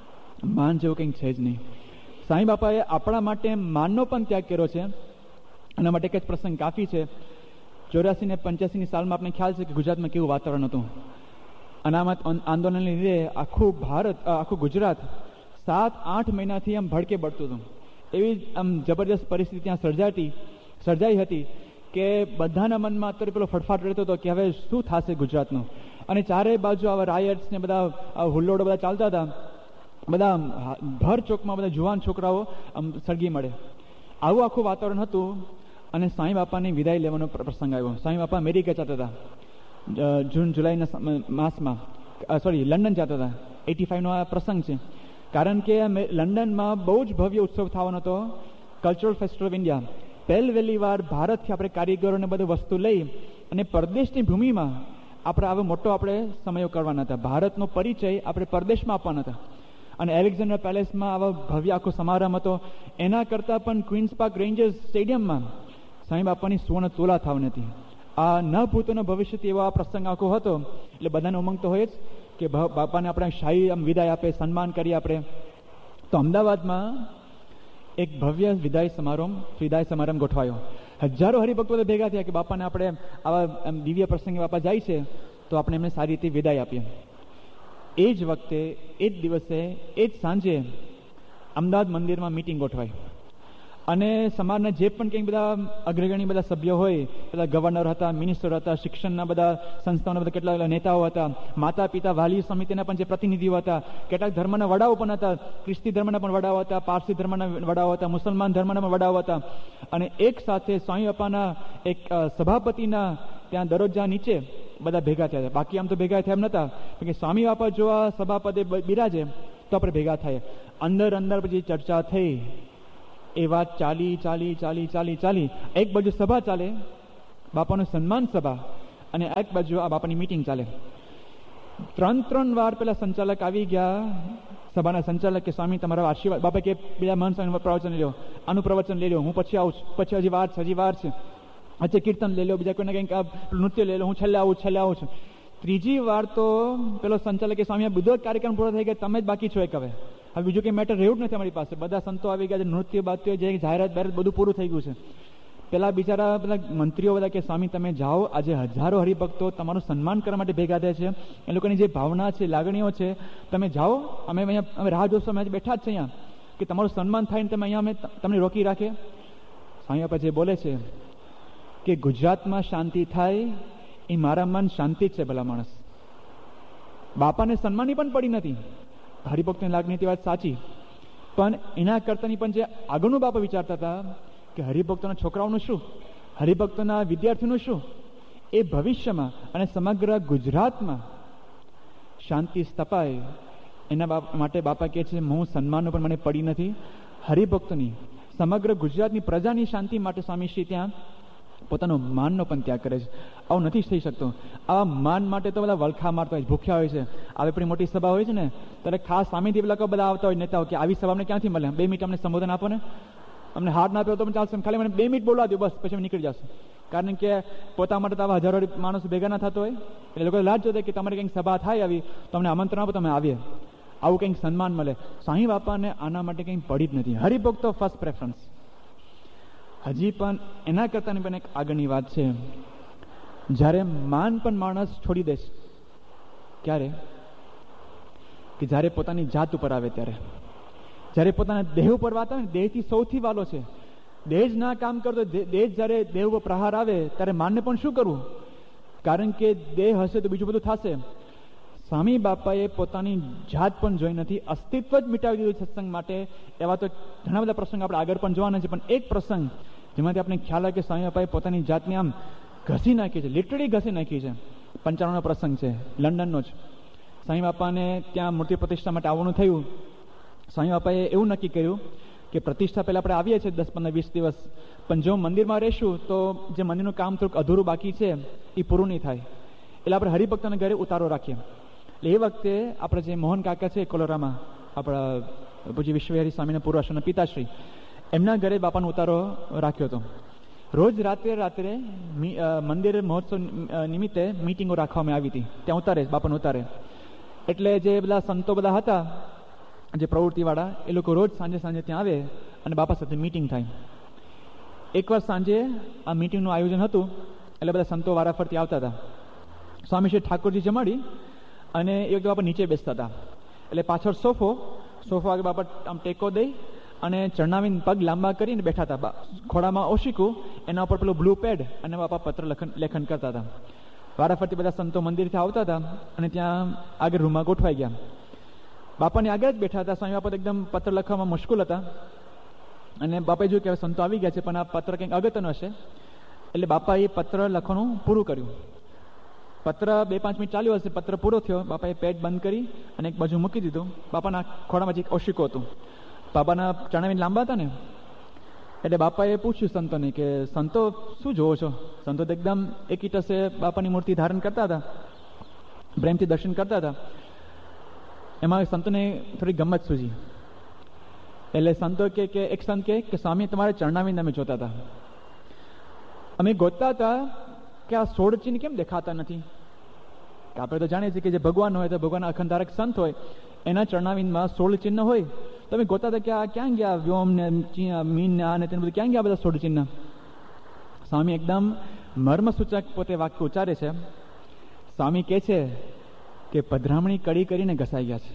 માન જેવું કંઈક છે જ નહીં. સ્વામી બાપાએ આપણા માટે માનનો પણ ત્યાગ કર્યો છે. એના માટે એક જ પ્રસંગ કાફી છે. ચોર્યાસી ને પંચ્યાસીની સાલમાં આપણે ખ્યાલ છે કે ગુજરાતમાં કેવું વાતાવરણ હતું. અનામત આંદોલનને લીધે આખું ભારત, આખું ગુજરાત સાત આઠ મહિનાથી આમ ભડકે બળતું હતું. એવી આમ જબરજસ્ત પરિસ્થિતિ ત્યાં સર્જાતી સર્જાઈ હતી કે બધાના મનમાં અત્યારે પેલો ફટફાટ રહેતો હતો કે હવે શું થશે ગુજરાતનું. અને ચારેય બાજુ આવા રાયટ્સ ને બધા હુલ્લોડો બધા ચાલતા હતા. બધા ભર ચોકમાં બધા જુવાન છોકરાઓ આમ સળગી મળે. આવું આખું વાતાવરણ હતું. અને સાંઈ બાપાની વિદાય લેવાનો પ્રસંગ આવ્યો. સાંઈ બાપા અમેરિકા જતા હતા જૂન જુલાઈના માસમાં, સોરી લંડન જતા હતા. એટી ફાઈવનો આ પ્રસંગ છે. કારણ કે લંડનમાં બહુ જ ભવ્ય ઉત્સવ થવાનો હતો, કલ્ચરલ ફેસ્ટિવલ ઓફ ઇન્ડિયા. પહેલ વહેલી વાર ભારતથી આપણે કારીગરોને બધી વસ્તુ લઈ અને પરદેશની ભૂમિમાં આપણે આવો મોટો આપણે સમયો કરવાના હતા. ભારતનો પરિચય આપણે પરદેશમાં આપવાના હતા. અને એલેક્ઝાન્ડર પેલેસમાં આવો ભવ્ય આખો સમારંભ હતો. એના કરતાં પણ ક્વીન્સ પાર્ક રેન્જર્સ સ્ટેડિયમમાં સાંઈ બાપાની સુવર્ણ તોલા થવાની હતી. આ ન ભૂતોનો ભવિષ્યથી એવો આ પ્રસંગ આખો હતો. એટલે બધાને ઉમંગ તો હોય જ કે બાપાને આપણે શાહી આમ વિદાય આપે, સન્માન કરીએ આપણે. તો અમદાવાદમાં એક ભવ્ય વિદાય સમારંભ વિદાય સમારંભ ગોઠવાયો. હજારો હરિભક્તો ભેગા થયા કે બાપાને આપણે આવા દિવ્ય પ્રસંગે બાપા જાય છે તો આપણે એમને સારી રીતે વિદાય આપીએ. એ જ વખતે, એ જ દિવસે, એ જ સાંજે અમદાવાદ મંદિરમાં મિટિંગ ગોઠવાઈ. અને સમાજના જે પણ કંઈક બધા અગ્રગણી બધા સભ્યો હોય, બધા ગવર્નર હતા, મિનિસ્ટર હતા, શિક્ષણના બધા સંસ્થાઓના બધા કેટલા નેતાઓ હતા, માતા પિતા વાલી સમિતિના પણ જે પ્રતિનિધિઓ હતા, કેટલાક ધર્મના વડાઓ પણ હતા, ખ્રિસ્તી ધર્મના પણ વડાઓ હતા, પારસી ધર્મના વડાઓ હતા, મુસલમાન ધર્મના પણ વડાઓ હતા. અને એક સાથે સ્વામી બાપાના એક સભાપતિના ત્યાં દરજ્જા નીચે બધા ભેગા થયા. બાકી આમ તો ભેગા થયા એમ નતા, કે સ્વામી બાપા જો આ સભાપદે બિરાજે તો આપણે ભેગા થાય. અંદર અંદર પછી ચર્ચા થઈ. એ વાત ચાલી ચાલી ચાલી ચાલી ચાલી એક બાજુ સભા ચાલે, બાપાનું સન્માન સભા, અને એક બાજુ આ બાપાની મીટિંગ ચાલે. ત્રણ ત્રણ વાર પેલા સંચાલક આવી ગયા, સભાના સંચાલક, કે સ્વામી તમારા આશીર્વાદ. બાપા કે બીજા મન પ્રવચન લઈ લો, આનું પ્રવચન લઈ લો, હું પછી આવું, પછી હજી વાર છે, હજી વાર છે, હજી કીર્તન લઈ લો, બીજા કોઈને કંઈક નૃત્ય લઈ લો, હું છેલ્લે આવું છેલ્લે આવું છું. ત્રીજી વાર તો પેલો સંચાલક કે સ્વામી બધો જ કાર્યક્રમ પૂરો થઈ ગયા, તમે જ બાકી છો એક. હવે હવે બીજું કંઈ મેટર રહ્યું જ નથી અમારી પાસે. બધા સંતો આવી ગયા છે, નૃત્ય બાત્ય જે જાહેરાત બાહેરાત બધું પૂરું થઈ ગયું છે. પેલા બિચારા પેલા મંત્રીઓ બધા કે સ્વામી તમે જાઓ, આજે હજારો હરિભક્તો તમારું સન્માન કરવા માટે ભેગા થયા છે, એ લોકોની જે ભાવના છે, લાગણીઓ છે, તમે જાઓ, અમે અહીંયા અમે રાહ જોશો, અમે બેઠા જ છે અહીંયા કે તમારું સન્માન થાય ને તમે અહીંયા અમે તમને રોકી રાખીએ. સ્વામી બાપા જે બોલે છે કે ગુજરાતમાં શાંતિ થાય એ મારા મન શાંતિ જ છે. ભલા માણસ, બાપાને સન્માનની પણ પડી નથી. હરિભક્તની લાગણી તે વાત સાચી, પણ એના કરતાની પણ જે આગળનું બાપા વિચારતા હતા કે હરિભક્તોના છોકરાઓનું શું, હરિભક્તોના વિદ્યાર્થીઓનું શું, એ ભવિષ્યમાં અને સમગ્ર ગુજરાતમાં શાંતિ સ્થપાય એના માટે બાપા કહે છે હું સન્માનનું પણ મને પડી નથી. હરિભક્તોની, સમગ્ર ગુજરાતની પ્રજાની શાંતિ માટે સ્વામીશ્રી ત્યાં પોતાનો માનનો પણ ત્યાગ કરે છે. આવું નથી થઈ શકતો. આવા માન માટે તો બધા વલખા મારતા હોય, ભૂખ્યા હોય છે. આવી આપણી મોટી સભા હોય છે ને ત્યારે ખાસ સામેથી પેલા બધા આવતા હોય નેતાઓ કે આવી સભા અમને ક્યાંથી મળે, બે મિનિટ અમને સંબોધન આપો ને, અમને હાથ ના આપ્યો તો પણ ચાલશે, ખાલી મને બે મિનિટ બોલવા દો બસ, પછી નીકળી જશે. કારણ કે પોતા માટે તો આવા હજારો માણસ ભેગા ના થતો હોય, એટલે લોકો લાજ જોતા કે તમારી કંઈક સભા થાય આવી તો અમને આમંત્રણ આપો, તમે આવીએ, આવું કંઈક સન્માન મળે. સાંઈ બાપાને આના માટે કંઈ પડી જ નથી. હરિભક્તો ફર્સ્ટ પ્રેફરન્સ. હજી પણ એના કરતાની પણ એક આગળની વાત છે, જ્યારે માન પણ માણસ છોડી દેશે. ક્યારે? કે જ્યારે પોતાની જાત ઉપર આવે ત્યારે, જ્યારે પોતાના દેહ ઉપર વાત આવે ને, દેહથી સૌથી વાલો છે. દેહ જ ના કામ કરતો, દેહ જ્યારે દેહ ઉપર પ્રહાર આવે ત્યારે માનને પણ શું કરવું? કારણ કે દેહ હશે તો બીજું બધું થશે. સ્વામી બાપાએ પોતાની જાત પણ જોઈ નથી, અસ્તિત્વ જ મિટાવી દીધું સત્સંગ માટે. એવા તો ઘણા બધા પ્રસંગ આપણે આગળ પણ જોવાના છે, પણ એક પ્રસંગ જેમાંથી આપણે ખ્યાલ આવે કે સ્વામી બાપાએ પોતાની જાતને આમ ઘસી નાખી છે, લિટરલી ઘસી નાખી છે. પંચાણુંનો પ્રસંગ છે, લંડનનો જ. સ્વામી બાપાને ત્યાં મૂર્તિ પ્રતિષ્ઠા માટે આવવાનું થયું. સ્વામી બાપાએ એવું નક્કી કર્યું કે પ્રતિષ્ઠા પહેલાં આપણે આવીએ છીએ દસ પંદર વીસ દિવસ, પણ જો મંદિરમાં રહીશું તો જે મંદિરનું કામ થોડુંક અધૂરું બાકી છે એ પૂરું નહીં થાય, એટલે આપણે હરિભક્તોના ઘરે ઉતારો રાખીએ. એટલે એ વખતે આપણે જે મોહન કાકા છે કોલોરામાં, આપણા પૂજ્ય વિશ્વહરી સ્વામીના પૂર્વ આશ્રમના પિતાશ્રી, એમના ઘરે બાપાનો ઉતારો રાખ્યો હતો. રોજ રાત્રે રાત્રે મંદિર મહોત્સવ નિમિત્તે મિટિંગો રાખવામાં આવી હતી, ત્યાં ઉતારે બાપાને ઉતારે. એટલે જે બધા સંતો બધા હતા જે પ્રવૃત્તિવાળા, એ લોકો રોજ સાંજે સાંજે ત્યાં આવે અને બાપા સાથે મિટિંગ થાય. એકવાર સાંજે આ મીટિંગનું આયોજન હતું, એટલે બધા સંતો વારાફરતી આવતા હતા. સ્વામી શ્રી ઠાકોરજી જમાડી અને એ વખતે બાપા નીચે બેસતા હતા, એટલે પાછળ સોફો સોફો આગળ બાપા આમ ટેકો દઈ અને ચરણાવીને પગ લાંબા કરીને બેઠા હતા. ખોડામાં ઓશિકું, એના ઉપર પેલું બ્લુ પેડ, અને બાપા પત્ર લખન લેખન કરતા હતા. વારાફરતી બધા સંતો મંદિરથી આવતા હતા અને ત્યાં આગળ રૂમમાં ગોઠવાઈ ગયા. બાપાની આગળ જ બેઠા હતા. સ્વામી બાપા એકદમ પત્ર લખવામાં મુશ્કેલ હતા, અને બાપાએ જોયું કે હવે સંતો આવી ગયા છે, પણ આ પત્ર કંઈક અગત્યનો હશે, એટલે બાપાએ પત્ર લખવાનું પૂરું કર્યું. પત્ર બે પાંચ મિનિટ ચાલ્યું હશે, પત્ર પૂરો થયો, બાપાએ પેડ બંધ કરી અને એક બાજુ મૂકી દીધું. બાપાના ખોડામાં એક ઓશિકો હતું, બાપાના ચણાવીને લાંબા હતા ને, એટલે બાપાએ પૂછ્યું સંતોને કે સંતો શું જોવો છો? સંતો તો એકદમ એકીટસે બાપાની મૂર્તિ ધારણ કરતા હતા, પ્રેમથી દર્શન કરતા હતા. એમાં સંતોને થોડી ગમત સૂજી, એટલે સંતો કે એક સંત કે સ્વામી તમારે ચરણાવીને અમે જોતા હતા, અમે ગોતતા હતા કે આ સોળ ચિહ્ન કેમ દેખાતા નથી. આપણે તો જાણીએ છીએ કે જે ભગવાન હોય તો ભગવાન અખંડારક સંત હોય, એના ચરણાવીનમાં સોળ ચિહ્ન હોય, તો અમે ગોતા હતા કે આ ક્યાં ગયા, વ્યોમ ને મીન ને આ ને તેને બધું ક્યાં ગયા બધા સોળ ચિહ્ન. સ્વામી એકદમ મર્મસૂચક પોતે વાક્ય ઉચ્ચારે છે. સ્વામી કહે છે કે પધરામણી કડી કરીને ઘસાઈ ગયા છે.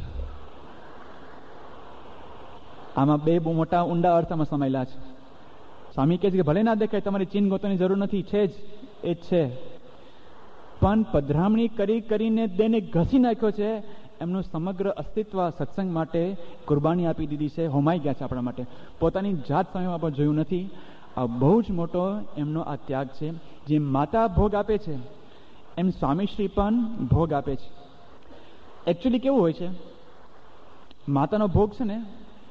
આમાં બે બહુ મોટા ઊંડા અર્થમાં સમાયેલા છે. સ્વામી કહે છે કે ભલે ના દેખાય, તમારી ચિહ્ન ગોતવાની જરૂર નથી, છે જ એ જ છે, પણ પધરામણી કરી કરીને દેને ઘસી નાખ્યો છે. એમનું સમગ્ર અસ્તિત્વ સત્સંગ માટે કુરબાની આપી દીધી છે, હોમાઈ ગયા છે આપણા માટે. પોતાની જાત સમયમાં પણ જોયું નથી. આ બહુ જ મોટો એમનો આ ત્યાગ છે. જે માતા ભોગ આપે છે એમ સ્વામીશ્રી પણ ભોગ આપે છે. એકચ્યુઅલી કેવું હોય છે, માતાનો ભોગ છે ને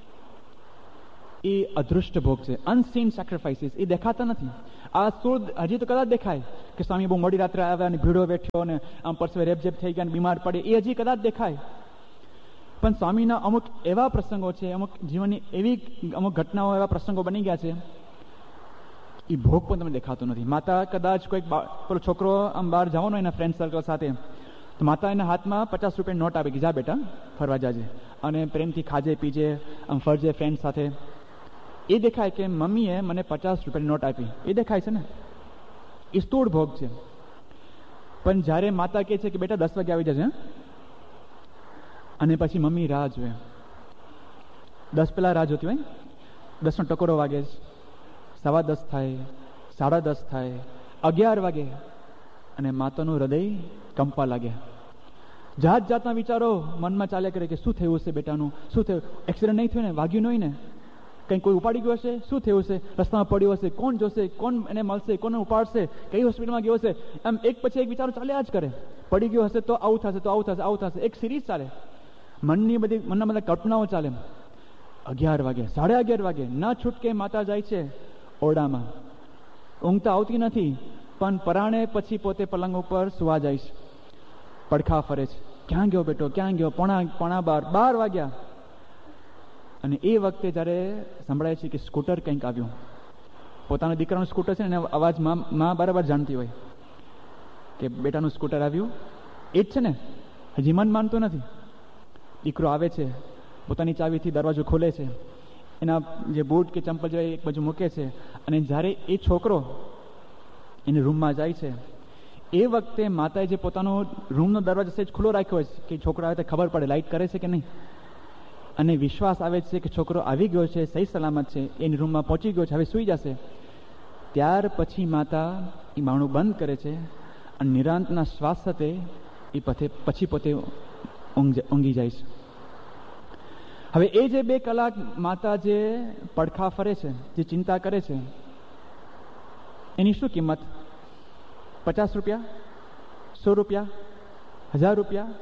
એ અદૃષ્ટ ભોગ છે, અનસીન સેક્રિફાઈસીસ, એ દેખાતા નથી. આ સુર હજી તો કદાચ દેખાય કે સ્વામી બહુ મોડી રાત્રે આવ્યા અને ભીડો બેઠ્યો ને આમ પરસવે રેપઝેપ થઈ ગયા, બીમાર પડે, એ હજી કદાચ દેખાય. પણ સ્વામીના અમુક એવા પ્રસંગો છે, અમુક જીવનની એવી અમુક ઘટનાઓ, એવા પ્રસંગો બની ગયા છે, એ ભોગ પણ તમને દેખાતો નથી. માતા કદાચ કોઈક પેલો છોકરો આમ બહાર જવાનો એના ફ્રેન્ડ સર્કલ સાથે, તો માતા એના હાથમાં પચાસ રૂપિયા નોટ આપે કે જા બેટા ફરવા જાજે, અને પ્રેમથી ખાજે પીજે, આમ ફરજે ફ્રેન્ડ સાથે. એ દેખાય કે મમ્મીએ મને પચાસ રૂપિયાની નોટ આપી, એ દેખાય છે ને, એ સ્થૂળ ભોગ છે. પણ જ્યારે માતા કહે છે કે બેટા દસ વાગે આવી જશે, અને પછી મમ્મી રાહ જોવે, દસ પહેલા રાહ જોતી હોય, દસનો ટકોરો વાગે, સવા દસ થાય, સાડા દસ થાય, અગિયાર વાગે, અને માતાનું હૃદય કંપવા લાગે. જાત જાતના વિચારો મનમાં ચાલ્યા કરે કે શું થયું હશે બેટાનું, શું થયું, એક્સિડન્ટ નહીં થયું ને, વાગ્યું નહીં ને, કંઈ કોઈ ઉપાડી ગયો હશે, શું થયું હશે, રસ્તામાં પડ્યો હશે, કોણ જોશે, કોણ એને મળશે, કોને ઉપાડશે, કઈ હોસ્પિટલમાં ગયો હશે, એમ એક પછી એક વિચારો ચાલ્યા જ કરે. પડી ગયો હશે તો આવું થશે, તો આવું થશે, આવું થશે, એક સિરીઝ ચાલે, મનની બધી મનના બધા કલ્પનાઓ ચાલે. અગિયાર વાગે, સાડા અગિયાર વાગે, ના છૂટકે માતા જાય છે ઓરડામાં. ઊંઘ તો આવતી નથી, પણ પરાણે પછી પોતે પલંગ ઉપર સુવા જાય છે, પડખા ફરે છે, ક્યાં ગયો બેટો, ક્યાં ગયો, પોણા પોણા બાર બાર વાગ્યા. અને એ વખતે જ્યારે સંભળાય છે કે સ્કૂટર કંઈક આવ્યું, પોતાના દીકરાનું સ્કૂટર છે ને, અવાજ માં બરાબર જાણતી હોય કે બેટાનું સ્કૂટર આવ્યું, એ જ છે ને, હજી મન માનતું નથી. દીકરો આવે છે, પોતાની ચાવીથી દરવાજો ખોલે છે, એના જે બૂટ કે ચંપલ જે એક બાજુ મૂકે છે, અને જ્યારે એ છોકરો એની રૂમમાં જાય છે, એ વખતે માતાએ જે પોતાનો રૂમનો દરવાજો સેજ ખુલ્લો રાખ્યો હોય કે છોકરો આવે તો ખબર પડે લાઇટ કરે છે કે નહીં, અને વિશ્વાસ આવે છે કે છોકરો આવી ગયો છે, સહી સલામત છે, એની રૂમમાં પહોંચી ગયો છે, હવે સૂઈ જશે. ત્યાર પછી માતા એ બારણું બંધ કરે છે અને નિરાંતના શ્વાસ સાથે એ પથે પછી પોતે ઊંઘ ઊંઘી જાય છે. હવે એ જે બે કલાક માતા જે પડખા ફરે છે, જે ચિંતા કરે છે, એની શું કિંમત? પચાસ રૂપિયા, સો રૂપિયા, હજાર રૂપિયા?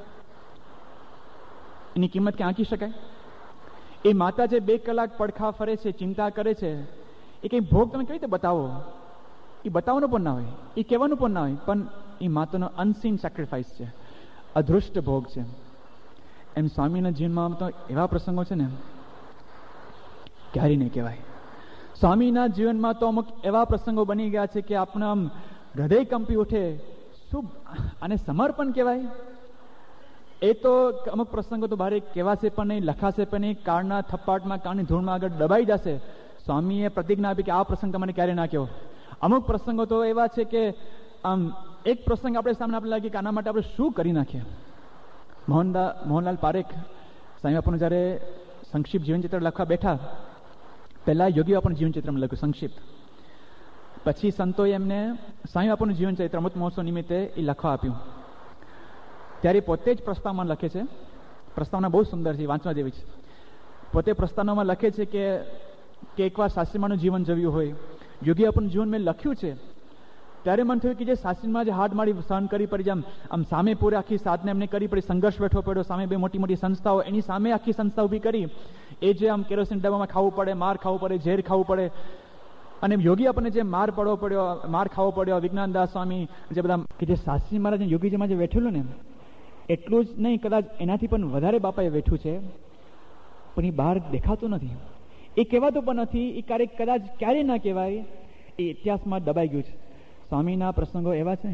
એની કિંમત ક્યાં આંકી શકાય? એ માતા જે બે કલાક પડખા ફરે છે, ચિંતા કરે છે, એ કંઈ ભોગ તમે કેવી રીતે બતાવો? એ બતાવવાનું પણ ના હોય, એ કહેવાનું પણ ના હોય, પણ એ માતાનો અનસીન સેક્રિફાઈસ છે, અદૃષ્ટ ભોગ છે. એમ સ્વામીના જીવનમાં તો એવા પ્રસંગો છે ને ક્યારેય નહીં કહેવાય. સ્વામીના જીવનમાં તો અમુક એવા પ્રસંગો બની ગયા છે કે આપણે આમ હૃદય કંપી ઉઠે. શું આને સમર્પણ કહેવાય? એ તો અમુક પ્રસંગો તો ભારે કહેવાશે પણ નહીં, લખાશે પણ નહીં, કાળના થપ્પાટમાં કાળની ધૂળમાં આગળ દબાઈ જશે. સ્વામીએ પ્રતિજ્ઞા આપી કે આ પ્રસંગ તમારે ક્યારે ના કહો. અમુક પ્રસંગો તો એવા છે કે આમ એક પ્રસંગ આપણે સામે આપણે લાગે કે આના માટે આપણે શું કરી નાખીએ. મોહનદા મોહનલાલ પારેખ સ્વામી બાપુનું જ્યારે સંક્ષિપ્ત જીવનચિત્ર લખવા બેઠા, પહેલાં યોગી બાપુનું જીવનચિત્રમાં લખ્યું સંક્ષિપ્ત, પછી સંતોએ એમને સ્વામી બાપુનું જીવનચરિત્ર અમૃત મહોત્સવ નિમિત્તે એ લખવા આપ્યું. ત્યારે પોતે જ પ્રસ્તાવમાં લખે છે, પ્રસ્તાવના બહુ સુંદર છે, વાંચવા જેવી છે. પોતે પ્રસ્તાવનામાં લખે છે કે કે એકવાર શાસ્ત્રીમાનું જીવન જોયું હોય, યોગી બાપુનું જીવન મેં લખ્યું છે, ત્યારે મને થયું કે જે શાસ્ત્રીમાં જે હાડ મારી સહન કરી પડી, આમ આમ સામે પૂરે આખી સાધના એમને કરી પડી, સંઘર્ષ બેઠો પડ્યો, સામે બે મોટી મોટી સંસ્થાઓ, એની સામે આખી સંસ્થા ઊભી કરી, એ જે આમ કેરોસીન ડબ્બામાં ખાવું પડે, માર ખાવું પડે, ઝેર ખાવું પડે, અને યોગી આપણને જે માર પડવો પડ્યો, માર ખાવો પડ્યો, વિજ્ઞાનદાસ સ્વામી જે બધા કે જે શાસ્ત્રી મહારાજ યોગીજીમાં જે બેઠેલું ને, એટલું જ નહીં, કદાચ એનાથી પણ વધારે બાપાએ બેઠું છે, પણ એ બહાર દેખાતું નથી, એ કહેવાતું પણ નથી, એ ક્યારેક કદાચ ક્યારેય ના કહેવાય, એ ઇતિહાસમાં દબાઈ ગયું છે. સ્વામીના પ્રસંગો એવા છે,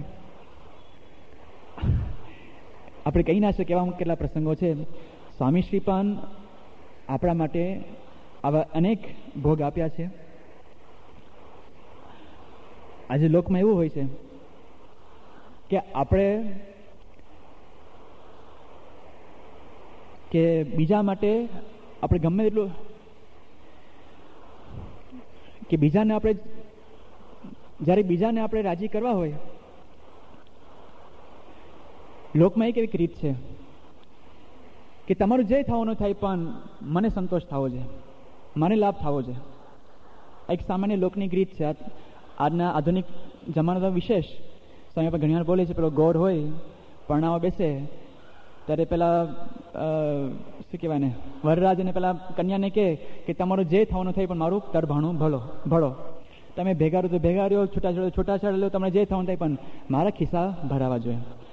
આપણે કહી ના શકીએ એવા કેટલા પ્રસંગો છે. સ્વામી શ્રી પણ આપણા માટે આવા અનેક ભોગ આપ્યા છે. આજે લોકમાં એવું હોય છે કે આપણે કે બીજા માટે આપણે ગમે એટલું કે બીજાને આપણે જ્યારે બીજાને આપણે રાજી કરવા હોય, લોકમાં એક એવી રીત છે કે તમારું જે થવાનું થાય પણ મને સંતોષ થવો છે, મને લાભ થવો છે. એક સામાન્ય લોકની રીત છે. આજના આધુનિક જમાનાનો વિશેષ સમય પર ઘણી વાર બોલે છે, પેલો ગોર હોય પરણાવા બેસે ત્યારે પેલા શું કહેવાય ને વરરાજ અને પેલા કન્યાને કહે કે તમારું જે થવાનું થાય પણ મારું તરભાણું ભલો ભળો, તમે ભેગા રહ્યો તો ભેગા રહ્યો, છૂટા છોડો છૂટા છોડ લો, તમને જે થવાનું થાય પણ મારા ખિસ્સા ભરાવા જોઈએ.